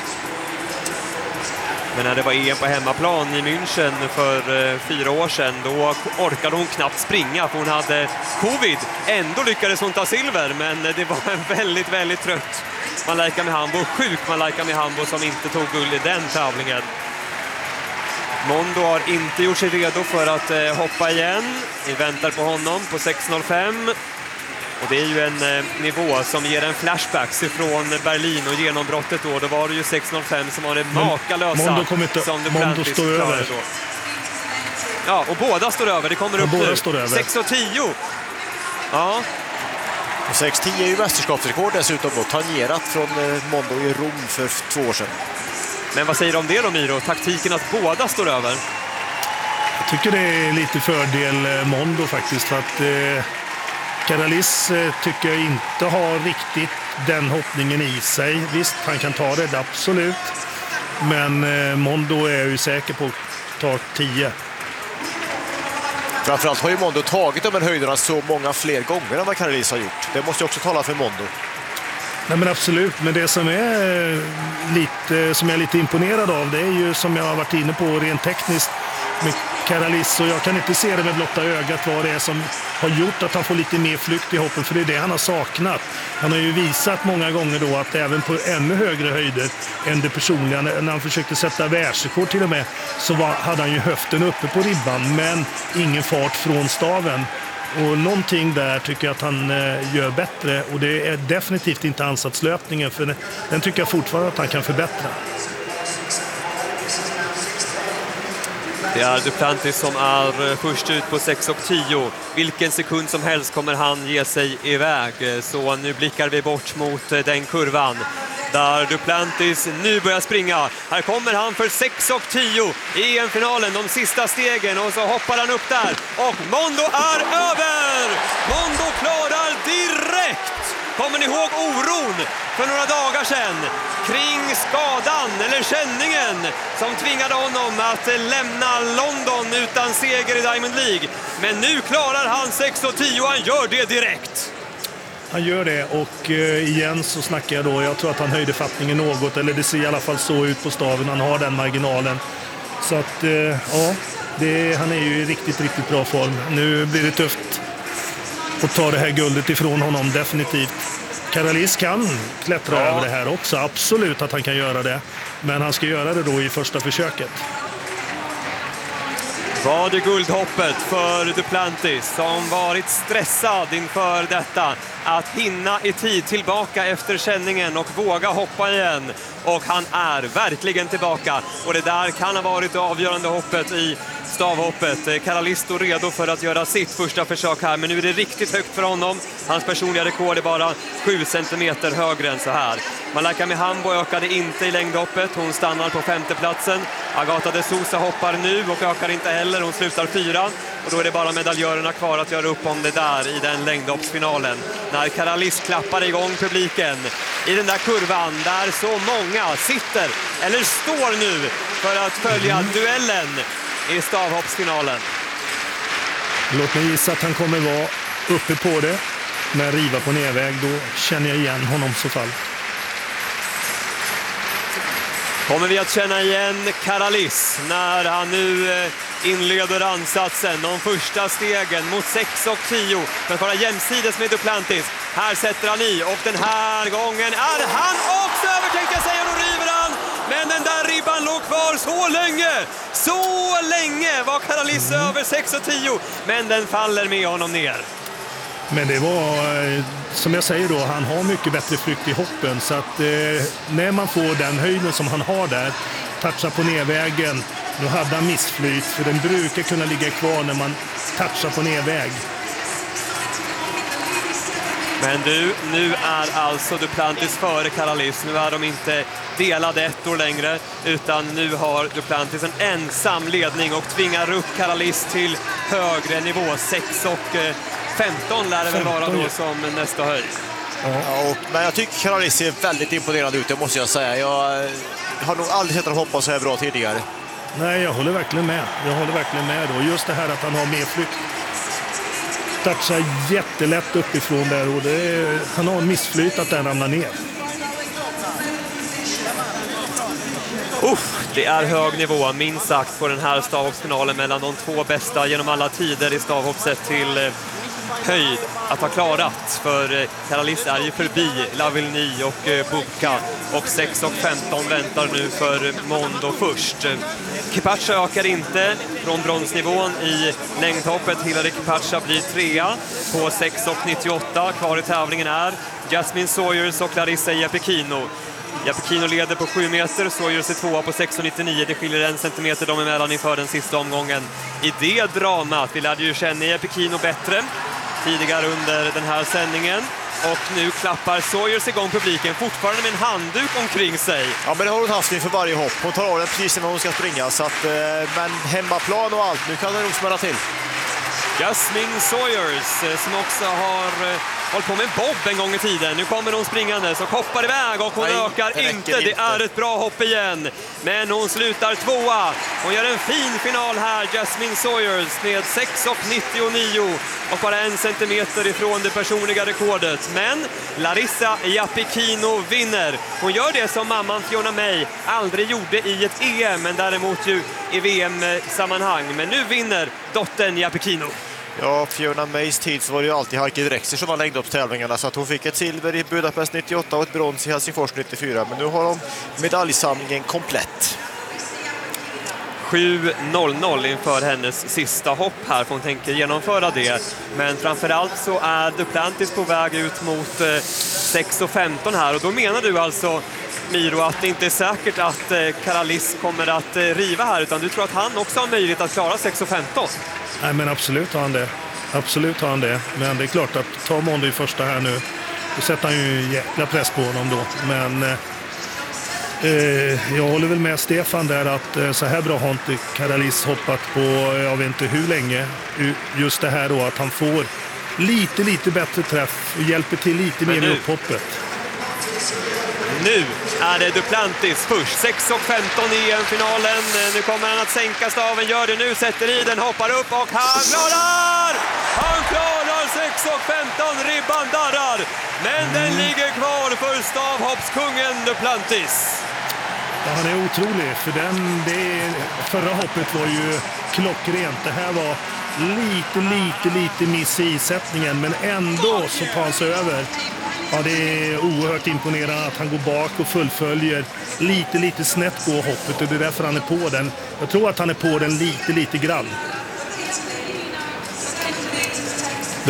Men när det var EM på hemmaplan i München för 4 år sedan, då orkade hon knappt springa för hon hade covid. Ändå lyckades hon ta silver, men det var en väldigt trött Malaika Mihambo, sjuk Malaika Mihambo, som inte tog guld i den tävlingen. Mondo har inte gjort sig redo för att hoppa igen. Vi väntar på honom på 6.05. Och det är ju en nivå som ger en flashbacks ifrån Berlin och genombrottet då. Då var det ju 6.05 som var det makalösa.
Mondo står över.
Ja, och båda står över. Det kommer upp nu. 6.10. Ja.
6.10 är ju mästerskapsrekord dessutom då, tangerat från Mondo i Rom för 2 år sedan.
Men vad säger du om det då, Miro? Taktiken att båda står över?
Jag tycker det är lite fördel Mondo faktiskt, för att Karalis tycker jag inte har riktigt den hoppningen i sig. Visst, han kan ta det, absolut. Men Mondo är ju säker på att ta 10.
Framförallt har ju Mondo tagit de här höjderna så många fler gånger än vad Karalis har gjort. Det måste ju också tala för Mondo.
Nej, men absolut, men det som är lite, som jag är lite imponerad av, det är ju, som jag har varit inne på rent tekniskt med Karalis, och jag kan inte se det med blotta ögat vad det är som har gjort att han får lite mer flykt i hoppen, för det är det han har saknat. Han har ju visat många gånger då att även på ännu högre höjder än det personliga, när han försökte sätta världsrekord till och med, så hade han ju höften uppe på ribban men ingen fart från staven. Och någonting där tycker jag att han gör bättre, och det är definitivt inte ansatslöpningen, för den tycker jag fortfarande att han kan förbättra.
Det är Duplantis som är först ut på 6.10. Vilken sekund som helst kommer han ge sig iväg. Så nu blickar vi bort mot den kurvan där Duplantis nu börjar springa. Här kommer han för 6.10 i EM-finalen, de sista stegen, och så hoppar han upp där. Och Mondo är över! Mondo klarar direkt! Kommer ni ihåg oron för några dagar sedan kring skadan eller känningen som tvingade honom att lämna London utan seger i Diamond League? Men nu klarar han 6.10 och han gör det direkt.
Han gör det, och igen så snackar jag då, jag tror att han höjde fattningen något, eller det ser i alla fall så ut på staven, han har den marginalen. Så att ja, han är ju i riktigt bra form. Nu blir det tufft att ta det här guldet ifrån honom, definitivt. Karalis kan klättra över det här också, absolut att han kan göra det. Men han ska göra det då i första försöket.
Var det guldhoppet för Duplantis som varit stressad inför detta att hinna i tid tillbaka efter känningen och våga hoppa igen. Och han är verkligen tillbaka och det där kan ha varit det avgörande hoppet i stavhoppet. Karalisto redo för att göra sitt första försök här, men nu är det riktigt högt för honom. Hans personliga rekord är bara 7 centimeter högre än så här. Malaka Mihambo ökade inte i längdhoppet, hon stannar på 5:e platsen. Agata de Sousa hoppar nu och ökar inte heller, hon slutar 4. Och då är det bara medaljörerna kvar att göra upp om det där i den längdhoppsfinalen. När Karalis klappar igång publiken i den där kurvan där så många sitter eller står nu för att följa duellen i stavhoppsfinalen.
Låt mig gissa att han kommer vara uppe på det. Men riva på nedväg, då känner jag igen honom så fall.
Kommer vi att känna igen Karalis när han nu inleder ansatsen. De första stegen mot 6 och 10 för att vara jämsides med Duplantis. Här sätter han i och den här gången är han också övertänkt, jag säger, och river han. Men den där ribban låg kvar så länge. Så länge var Karalis över 6 och 10. Men den faller med honom ner.
Men det var, som jag säger då, han har mycket bättre flykt i hoppen. Så att när man får den höjden som han har där, touchar på nedvägen, då hade han missflyt. För den brukar kunna ligga kvar när man touchar på nedväg.
Men du, nu är alltså Duplantis före Karalis. Nu är de inte delade ettor längre, utan nu har Duplantis en ensam ledning och tvingar upp Karalis till högre nivå. 6 och 15 lär det väl vara då som nästa höjd.
Ja, men jag tycker Karalis ser väldigt imponerad ut, det måste jag säga. Jag har nog aldrig sett honom hoppa så här bra tidigare.
Nej, jag håller verkligen med. Jag håller verkligen med då. Just det här att han har mer flykt. Touchar jättelätt uppifrån där och han har missflyt att den ramlar ner.
Det är hög nivå, minst sagt, på den här stavhoppsfinalen mellan de två bästa genom alla tider i stavhoppset till höjd att ha klarat. För Karalis är ju förbi Lavillny och Bubka och 6 och 15 väntar nu för Mondo först. Kipacha ökar inte från bronsnivån i längdhoppet. Hillary Kipacha blir 3 på 6 och 98. Kvar i tävlingen är Jasmine Sawyers och Larissa Iapekino. Iapekino leder på 7 meter, Sawyers är 2 på 6,99. Det skiljer 1 centimeter dem emellan inför den sista omgången. I det dramat, vi lärde ju känna Iapekino bättre tidigare under den här sändningen. Och nu klappar Sawyers igång publiken, fortfarande med en handduk omkring sig.
Ja, men det har hon haft inför varje hopp. Hon tar av den precis när hon ska springa. Så att, men hemmaplan och allt, nu kan det nog smälla till.
Jasmine Sawyers som också har hållit på med bob en gång i tiden. Nu kommer hon springande så hoppar iväg och hon ökar inte. Det är ett bra hopp igen. Men hon slutar 2. Hon gör en fin final här, Jasmine Sawyers, med 6,99 och bara 1 centimeter ifrån det personliga rekordet. Men Larissa Iapekino vinner. Hon gör det som mamman Fiona May aldrig gjorde i ett EM, men däremot ju i VM-sammanhang. Men nu vinner dottern Iapekino.
Ja, Fiona Mays tid så var det ju alltid Heike Drexler som var längdhoppstävlingarna, så att hon fick ett silver i Budapest 98 och ett brons i Helsingfors 94. Men nu har de medaljsamlingen komplett.
7:00 inför hennes sista hopp här, för hon tänker genomföra det. Men framförallt så är Duplantis på väg ut mot 6,15 här. Och då menar du alltså, Miro, att det inte är säkert att Karalis kommer att riva här, utan du tror att han också har möjlighet att klara 6,15?
Nej, men absolut har han det. Absolut har han det. Men det är klart att tar Mondo i första här nu, då sätter han ju jäkla press på honom då. Men jag håller väl med Stefan där att så här bra har inte Karalis hoppat på, jag vet inte hur länge. Just det här då att han får lite bättre träff och hjälper till lite mer med upphoppet.
Nu är det Duplantis först, 6,15 i EM-finalen. Nu kommer han att sänka staven, gör det nu, sätter i den, hoppar upp och han klarar! Han klarar 6,15, ribban darrar. Men den ligger kvar för stavhoppskungen Duplantis.
Ja, han är otrolig, för förra hoppet var ju klockrent. Det här var lite miss i isättningen, men ändå så tar han sig över. Ja, det är oerhört imponerande att han går bak och fullföljer lite snett på hoppet, och det är därför han är på den. Jag tror att han är på den lite grann.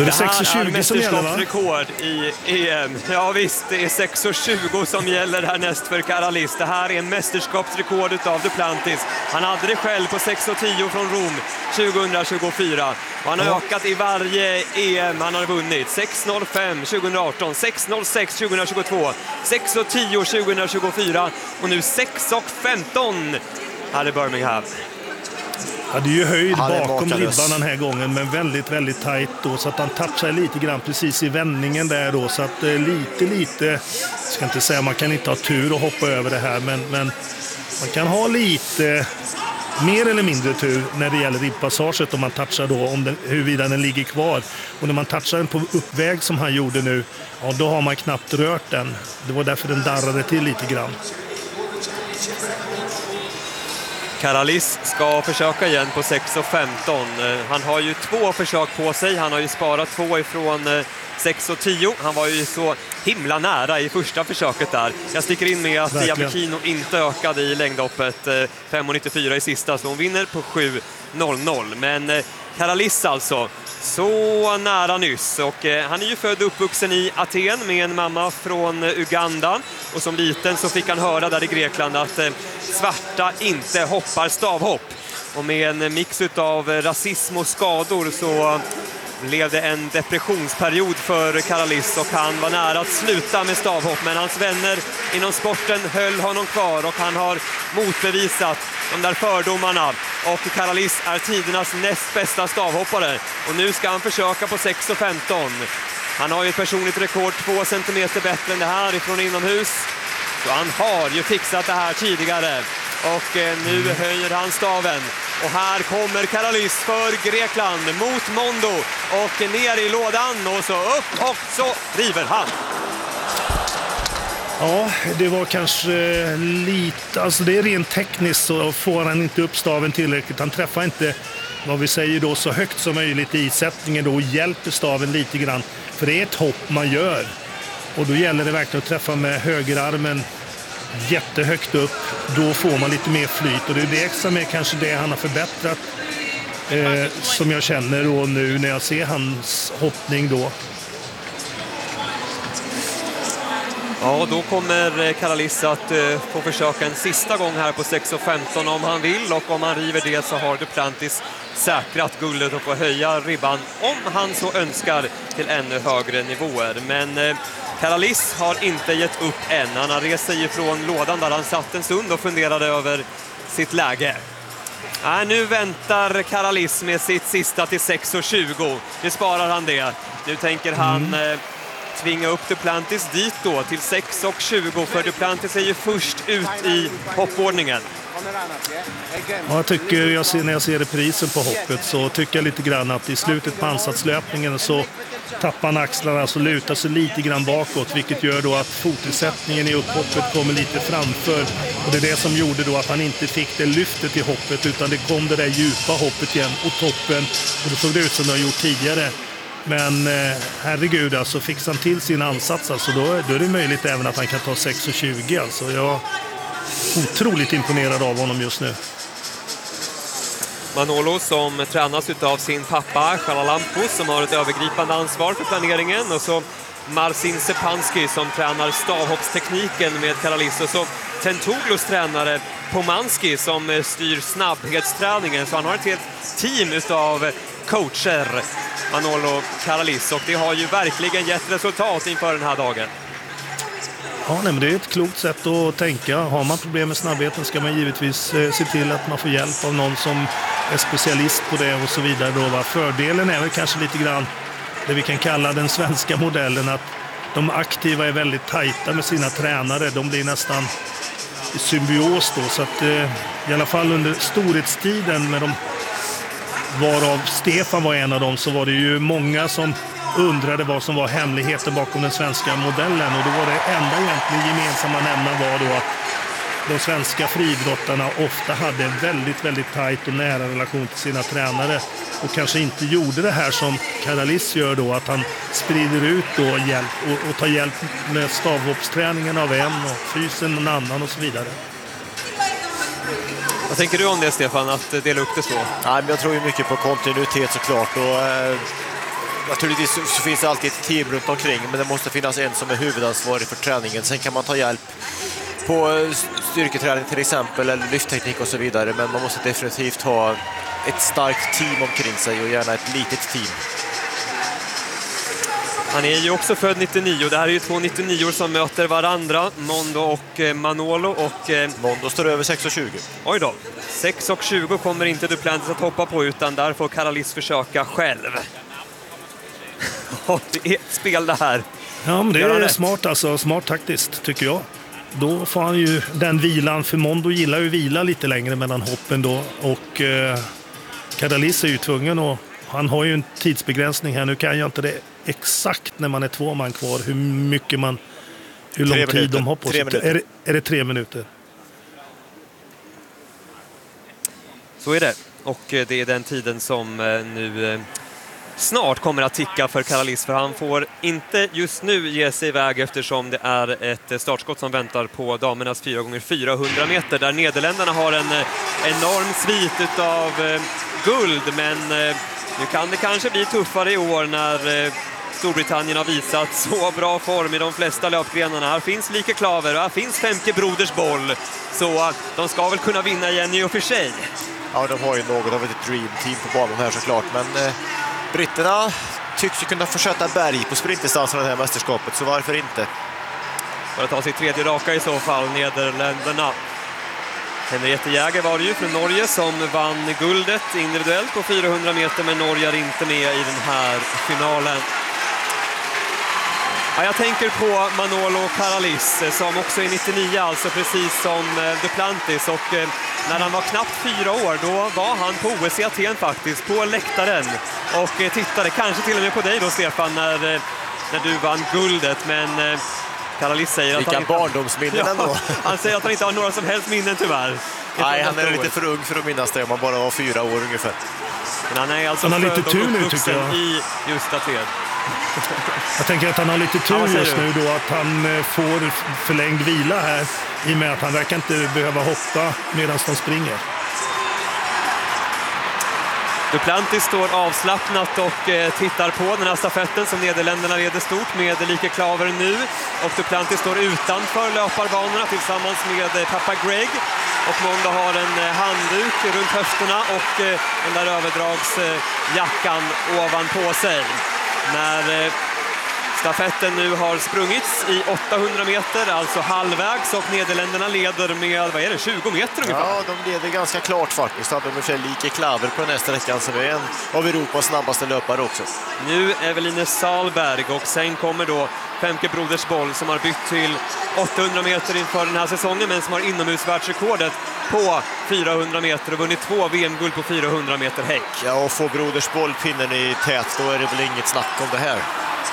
Då är det
Det här
6,20
är
som gäller, va?
mästerskapsrekord i EM. Ja visst, det är 6,20 som gäller härnäst för Karalis. Det här är en mästerskapsrekord utav Duplantis. Han hade det själv på 6,10 från Rom 2024. Och han har ökat i varje EM han har vunnit. 6,05 2018, 6,06 2022, 6,10 2024 och nu 6,15 här i Birmingham.
Ja, det är ju höjd
Han är
bakom
makalös.
ribban den här gången, men väldigt, väldigt tajt då, så att han touchar lite grann precis i vändningen där då, så att lite, ska inte säga man kan inte ha tur och hoppa över det här, men man kan ha lite mer eller mindre tur när det gäller ribbpassaget om man touchar då, huruvida den ligger kvar. Och när man touchar den på uppväg som han gjorde nu, ja, då har man knappt rört den. Det var därför den darrade till lite grann.
Karalis ska försöka igen på 6,15. Han har ju 2 försök på sig. Han har ju sparat 2 ifrån 6,10. Han var ju så himla nära i första försöket där. Jag sticker in med att Giavecchino inte ökade i längdhoppet. 5,94 i sista, så hon vinner på 7,00. Men Karalis alltså, så nära nyss. Och han är ju född och uppvuxen i Aten med en mamma från Uganda. Och som liten så fick han höra där i Grekland att svarta inte hoppar stavhopp. Och med en mix av rasism och skador så blev det en depressionsperiod för Karalis och han var nära att sluta med stavhopp, men hans vänner inom sporten höll honom kvar och han har motbevisat de där fördomarna och Karalis är tidernas näst bästa stavhoppare och nu ska han försöka på 6,15. Han har ju ett personligt rekord 2 centimeter bättre än det här ifrån inomhus, så han har ju fixat det här tidigare och nu höjer han staven. Och här kommer Karalis för Grekland mot Mondo och ner i lådan och så upp och så river han.
Ja, det var kanske lite, alltså det är rent tekniskt så får han inte upp staven tillräckligt. Han träffar inte, vad vi säger då, så högt som möjligt i sättningen då och hjälper staven lite grann. För det är ett hopp man gör och då gäller det verkligen att träffa med högerarmen jättehögt upp, då får man lite mer flyt och det är det som är kanske det han har förbättrat som jag känner då nu när jag ser hans hoppning då.
Ja, då kommer Karalis att få försöka en sista gång här på 6,15 om han vill och om han river det så har Duplantis säkrat guldet och får höja ribban om han så önskar till ännu högre nivåer. Men Karalis har inte gett upp än. Han har rest sig ifrån lådan där han satt en stund och funderade över sitt läge. Nu väntar Karalis med sitt sista till 6,20. Nu sparar han det. Nu tänker han tvinga upp Duplantis dit då till 6,20 för Duplantis är ju först ut i hoppordningen.
Ja, jag tycker, när jag ser reprisen på hoppet så tycker jag lite grann att i slutet på ansatslöpningen så tappar han axlarna så lutar sig lite grann bakåt, vilket gör då att fotisättningen i upphoppet kommer lite framför och det är det som gjorde då att han inte fick det lyftet i hoppet utan det kom det där djupa hoppet igen och toppen och då såg det ut som det har gjort tidigare. Men herregud, alltså fixar han till sin ansats alltså, då är det möjligt även att han kan ta 6,20 alltså. Jag är otroligt imponerad av honom just nu.
Manolo som tränas av sin pappa Charalampos som har ett övergripande ansvar för planeringen och så Marcin Sepanski som tränar stavhoppstekniken med Karalis och så Tentouglos tränare Pomanski som styr snabbhetsträningen, så han har ett helt team utav coacher Manolo Karalis och det har ju verkligen gett resultat inför den här dagen.
Ja, nej, men det är ett klokt sätt att tänka. Har man problem med snabbheten ska man givetvis se till att man får hjälp av någon som är specialist på det och så vidare. Då, fördelen är väl kanske lite grann det vi kan kalla den svenska modellen, att de aktiva är väldigt tajta med sina tränare. De blir nästan i symbios då, så att i alla fall under storhetstiden med de, varav Stefan var en av dem, så var det ju många som undrade vad som var hemligheten bakom den svenska modellen och då var det enda egentligen gemensamma nämnaren var då att de svenska friidrottarna ofta hade en väldigt, väldigt tajt och nära relation till sina tränare och kanske inte gjorde det här som Karalis gör då, att han sprider ut då hjälp och tar hjälp med stavhoppsträningen av en och fysen en annan och så vidare.
Vad tänker du om det, Stefan, att dela upp det så?
Nej, men jag tror ju mycket på kontinuitet såklart och Naturligtvis så finns det alltid ett team runt omkring, men det måste finnas en som är huvudansvarig för träningen. Sen kan man ta hjälp på styrketräning till exempel, eller lyftteknik och så vidare, men man måste definitivt ha ett starkt team omkring sig och gärna ett litet team.
Han är ju också född 99. Det här är ju 2 99 som möter varandra, Mondo och Manolo. Och
Mondo står över 6,20.
Oj då, 6,20 kommer inte Duplantis att hoppa på, utan där får Caralis försöka själv. Det är ett spel det här.
Ja, men det är smart, alltså, smart taktiskt tycker jag. Då får han ju den vilan, för Mondo gillar ju vila lite längre mellan hoppen då, och Caralis är ju tvungen, och han har ju en tidsbegränsning här. Nu kan jag inte det exakt när man är 2 man kvar, hur lång tid de har på sig. Är det 3 minuter?
Så är det, och det är den tiden som nu snart kommer att ticka för Caralis, för han får inte just nu ge sig iväg eftersom det är ett startskott som väntar på damernas 4x400 meter där Nederländerna har en enorm svit av guld, men nu kan det kanske bli tuffare i år när Storbritannien har visat så bra form i de flesta löpgrenarna. Här finns Lieke Klaver och här finns Femke Broders boll, så de ska väl kunna vinna igen i och för sig.
Ja, de har ju något av ett dream team på banan här såklart, men britterna tycks ju kunna försätta berg på sprintdistansen i det här mästerskapet, så varför inte?
För att ta sitt 3:e raka i så fall, Nederländerna. Henriette Jäger var det ju från Norge som vann guldet individuellt på 400 meter, men Norge är inte med i den här finalen. Ja, jag tänker på Manolo Caralis som också är 99, alltså precis som Duplantis, och när han var knappt 4 år då var han på OS i Aten faktiskt, på läktaren, och tittade kanske till och med på dig då, Stefan, när du vann guldet, men Caralis säger att han
barndomsminnen ändå.
Han säger att han inte har några som helst minnen tyvärr.
Nej, han är lite för ung för att minnas det om man bara var 4 år ungefär.
Men han är alltså
han har lite tur nu tycker jag.
I just Aten.
Jag tänker att han har lite tur just nu då, att han får förlängd vila här, i och med att han verkar inte behöva hoppa medan de springer.
Duplantis står avslappnat och tittar på den här stafetten som Nederländerna leder stort med Lieke Klaver nu. Och Duplantis står utanför löparbanorna tillsammans med pappa Greg. Och Mondo har en handduk runt höfterna och den där överdragsjackan ovanpå sig. När stafetten nu har sprungits i 800 meter, alltså halvvägs, och Nederländerna leder med, vad är det, 20 meter ungefär?
Ja, de leder ganska klart faktiskt. De har Lieke Klaver på nästa sträckan som är en av Europas snabbaste löpare också.
Nu Eveline Salberg, och sen kommer då Femke Broders boll som har bytt till 800 meter inför den här säsongen, men som har inomhusvärldsrekordet på 400 meter och vunnit 2 VM-guld på 400 meter häck.
Ja, och får Broders boll pinnen i tät, då är det väl inget snack om det här.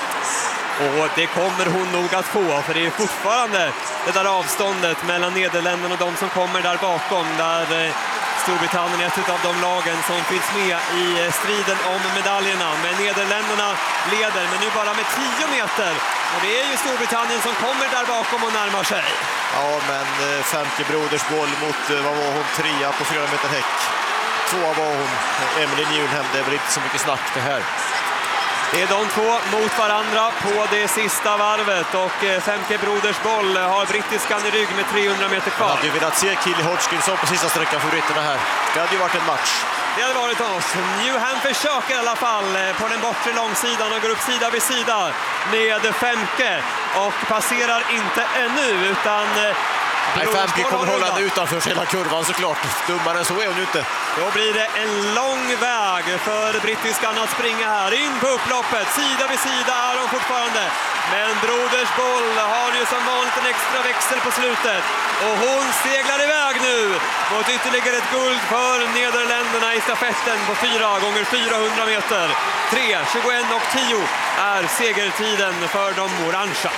Och det kommer hon nog att få, för det är fortfarande det där avståndet mellan Nederländerna och de som kommer där bakom, där Storbritannien är ett av de lagen som finns med i striden om medaljerna. Men Nederländerna leder, men nu bara med 10 meter. Och det är ju Storbritannien som kommer där bakom och närmar sig.
Ja, men Femke Broders boll mot, vad var hon, 3 på 400 meter häck. 2 var hon, Emily Njulhem, det är väl inte så mycket snack det här.
Det är de två mot varandra på det sista varvet, och Femke Broders boll har brittiskan i rygg med 300 meter kvar.
Jag hade ju velat se Killy Hodgkinson på sista sträckan för britterna här. Det hade ju varit en match.
Det hade varit oss. Njulhem försöker i alla fall på den bortre långsidan och går upp sida vid sida med Femke och passerar inte ännu, utan
Nej, Femke kommer hålla henne utanför hela kurvan såklart. Dummare än så är hon ju inte.
Då blir det en lång väg för brittiskan att springa här. In på upploppet, sida vid sida är hon fortfarande. Men Broders boll har ju som vanligt en extra växel på slutet. Och hon seglar iväg nu mot ytterligare ett guld för Nederländerna i stafetten på 4x400 meter. 3:21:10 är segertiden för de orangea.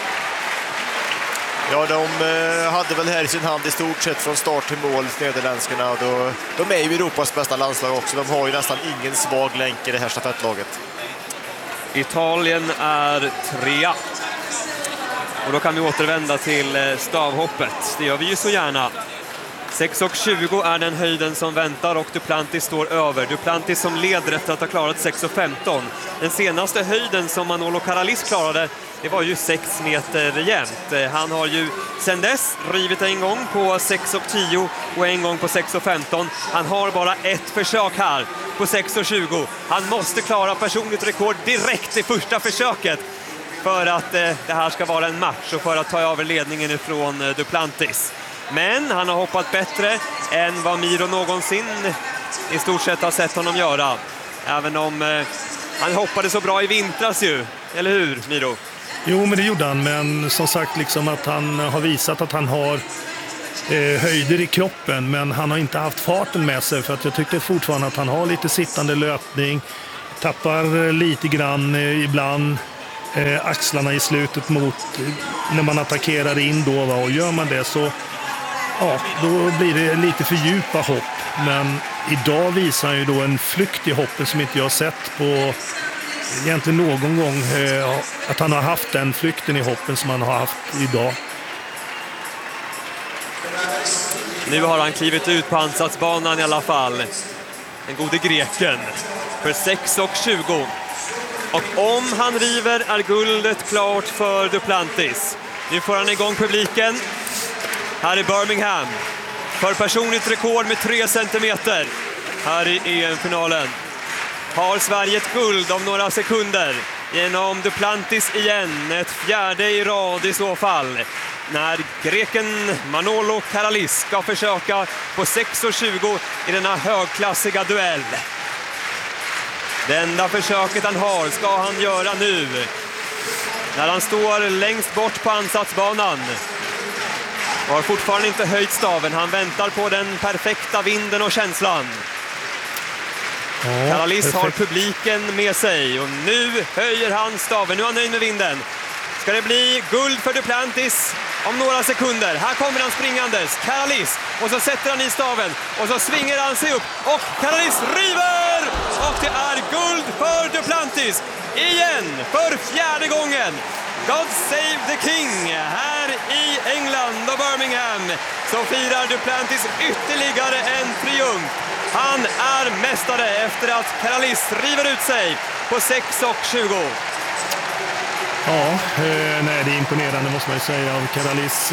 Ja, de hade väl här i sin hand i stort sett från start till mål, nederländskarna. De är ju Europas bästa landslag också. De har ju nästan ingen svag länk i det här stafettlaget.
Italien är 3. Och då kan vi återvända till stavhoppet. Det gör vi ju så gärna. 6,20 är den höjden som väntar och Duplantis står över. Duplantis som leder efter att ha klarat 6,15. Den senaste höjden som Manolo Karalis klarade, det var ju 6 meter jämnt. Han har ju sedan dess rivit en gång på 6,10 och en gång på 6,15. Han har bara ett försök här på 6,20. Han måste klara personligt rekord direkt i första försöket för att det här ska vara en match och för att ta över ledningen ifrån Duplantis. Men han har hoppat bättre än vad Miro någonsin i stort sett har sett honom göra. Även om han hoppade så bra i vintras ju, eller hur Miro?
Jo, men det gjorde han. Men som sagt, liksom att han har visat att han har höjder i kroppen, men han har inte haft farten med sig, för att jag tyckte fortfarande att han har lite sittande löpning, tappar lite grann ibland axlarna i slutet mot när man attackerar in då, va? Och gör man det så då blir det lite för djupa hopp. Men idag visar han ju då en flykt i hoppen som inte jag har sett på egentligen någon gång, att han har haft den flykten i hoppen som han har haft idag.
Nu har han klivit ut på ansatsbanan i alla fall. Den gode greken för 6,20. Och om han river är guldet klart för Duplantis. Nu får han igång publiken här i Birmingham för personligt rekord med 3 centimeter här i EM-finalen. Har Sverige ett guld om några sekunder genom Duplantis igen, ett fjärde i rad i så fall, när greken Manolo Karalis ska försöka på 6,20 i denna högklassiga duell. Det enda försöket han har ska han göra nu, när han står längst bort på ansatsbanan. Har fortfarande inte höjt staven, han väntar på den perfekta vinden och känslan. Karalis har publiken med sig och nu höjer han staven. Nu är han nöjd med vinden. Ska det bli guld för Duplantis om några sekunder? Här kommer han springandes, Karalis, och så sätter han i staven och så svingar han sig upp och Karalis river! Och det är guld för Duplantis igen för 4:e gången. God save the King! Här i England och Birmingham så firar Duplantis ytterligare en triumf. Han är mästare efter att Karalis river ut sig på 6,20.
Ja, nej, det är imponerande måste man ju säga av Karalis.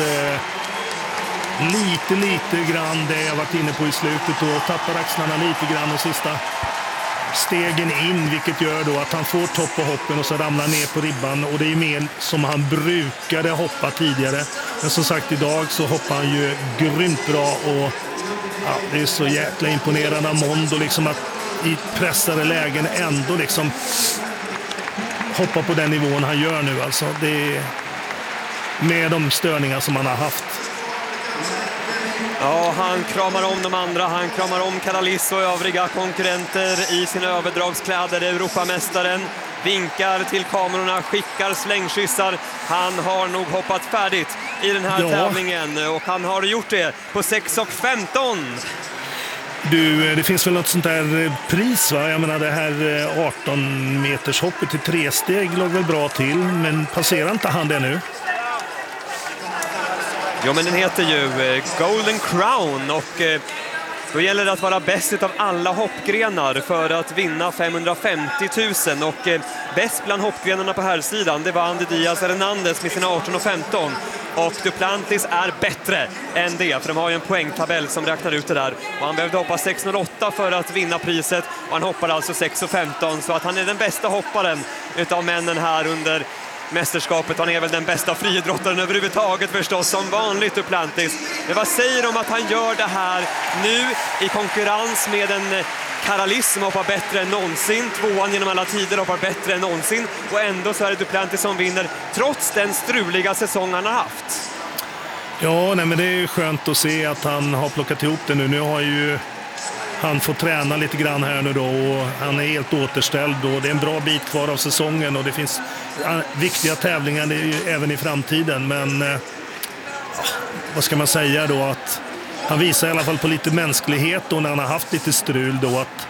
Lite grann det jag varit inne på i slutet och tappar axlarna lite grann och sista stegen in, vilket gör då att han får topp på hoppen och så ramlar ner på ribban, och det är mer som han brukade hoppa tidigare. Men som sagt, idag så hoppar han ju grymt bra och det är så jäkla imponerande av Mondo liksom, att i pressade lägen ändå liksom hoppa på den nivån han gör nu. Alltså det är med de störningar som han har haft.
Ja, han kramar om de andra, han kramar om Karalis och övriga konkurrenter i sina överdragskläder. Europamästaren vinkar till kamerorna, skickar slängkyssar. Han har nog hoppat färdigt i den här tävlingen och han har gjort det på 6,15.
Du, det finns väl något sånt där pris, va? Jag menar, det här 18 meters hoppet i 3 steg låg väl bra till, men passerar inte han det nu?
Jo, men den heter ju Golden Crown och då gäller det att vara bäst av alla hoppgrenar för att vinna 550 000 och bäst bland hoppgrenarna på här sidan, det var Andy Diaz Hernandez med sina 18,15 och Duplantis är bättre än det, för de har ju en poängtabell som räknar ut det där och han behövde hoppa 6,08 för att vinna priset och han hoppar alltså 6,15, så att han är den bästa hopparen utav männen här under mästerskapet. Han är väl den bästa friidrottaren överhuvudtaget förstås, som vanligt Duplantis. Men vad säger de om att han gör det här nu i konkurrens med en Karalis som hoppar bättre än någonsin, 2:an genom alla tider, hoppar bättre än någonsin, och ändå så är det Duplantis som vinner trots den struliga säsong han har haft.
Ja, nej, men det är ju skönt att se att han har plockat ihop det nu. Nu har ju han får träna lite grann här nu då och han är helt återställd och det är en bra bit kvar av säsongen och det finns viktiga tävlingar även i framtiden, men vad ska man säga då, att han visar i alla fall på lite mänsklighet och när han har haft lite strul då, att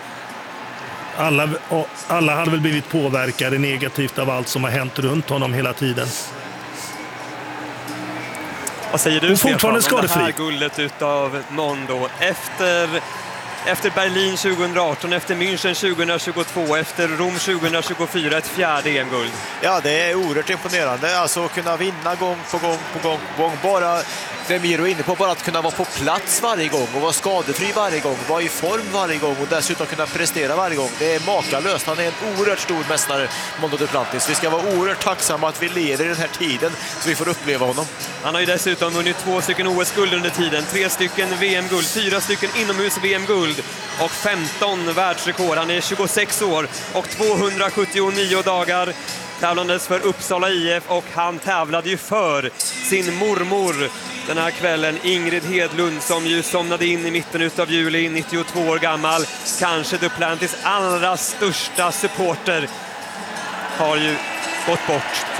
alla hade väl blivit påverkade negativt av allt som har hänt runt honom hela tiden.
Vad säger du,
Hon
Stefan,
fortfarande
om
skadefri.
det här guldet utav Mondo efter Berlin 2018, efter München 2022, efter Rom 2024, ett fjärde EM-guld?
Ja, det är oerhört imponerande. Alltså kunna vinna gång på gång. Bara det Miro är inne på, bara att kunna vara på plats varje gång och vara skadefri varje gång, vara i form varje gång och dessutom kunna prestera varje gång. Det är makalöst. Han är en oerhört stor mästare, Mondo Duplantis. Vi ska vara oerhört tacksamma att vi lever i den här tiden så vi får uppleva honom.
Han har ju dessutom vunnit 2 stycken OS-guld under tiden, 3 stycken VM-guld, 4 stycken inomhus-VM-guld och 15 världsrekord. Han är 26 år och 279 dagar tävlandes för Uppsala IF, och han tävlade ju för sin mormor den här kvällen, Ingrid Hedlund, som ju somnade in i mitten av juli, 92 år gammal. Kanske Duplantis allra största supporter har ju gått bort.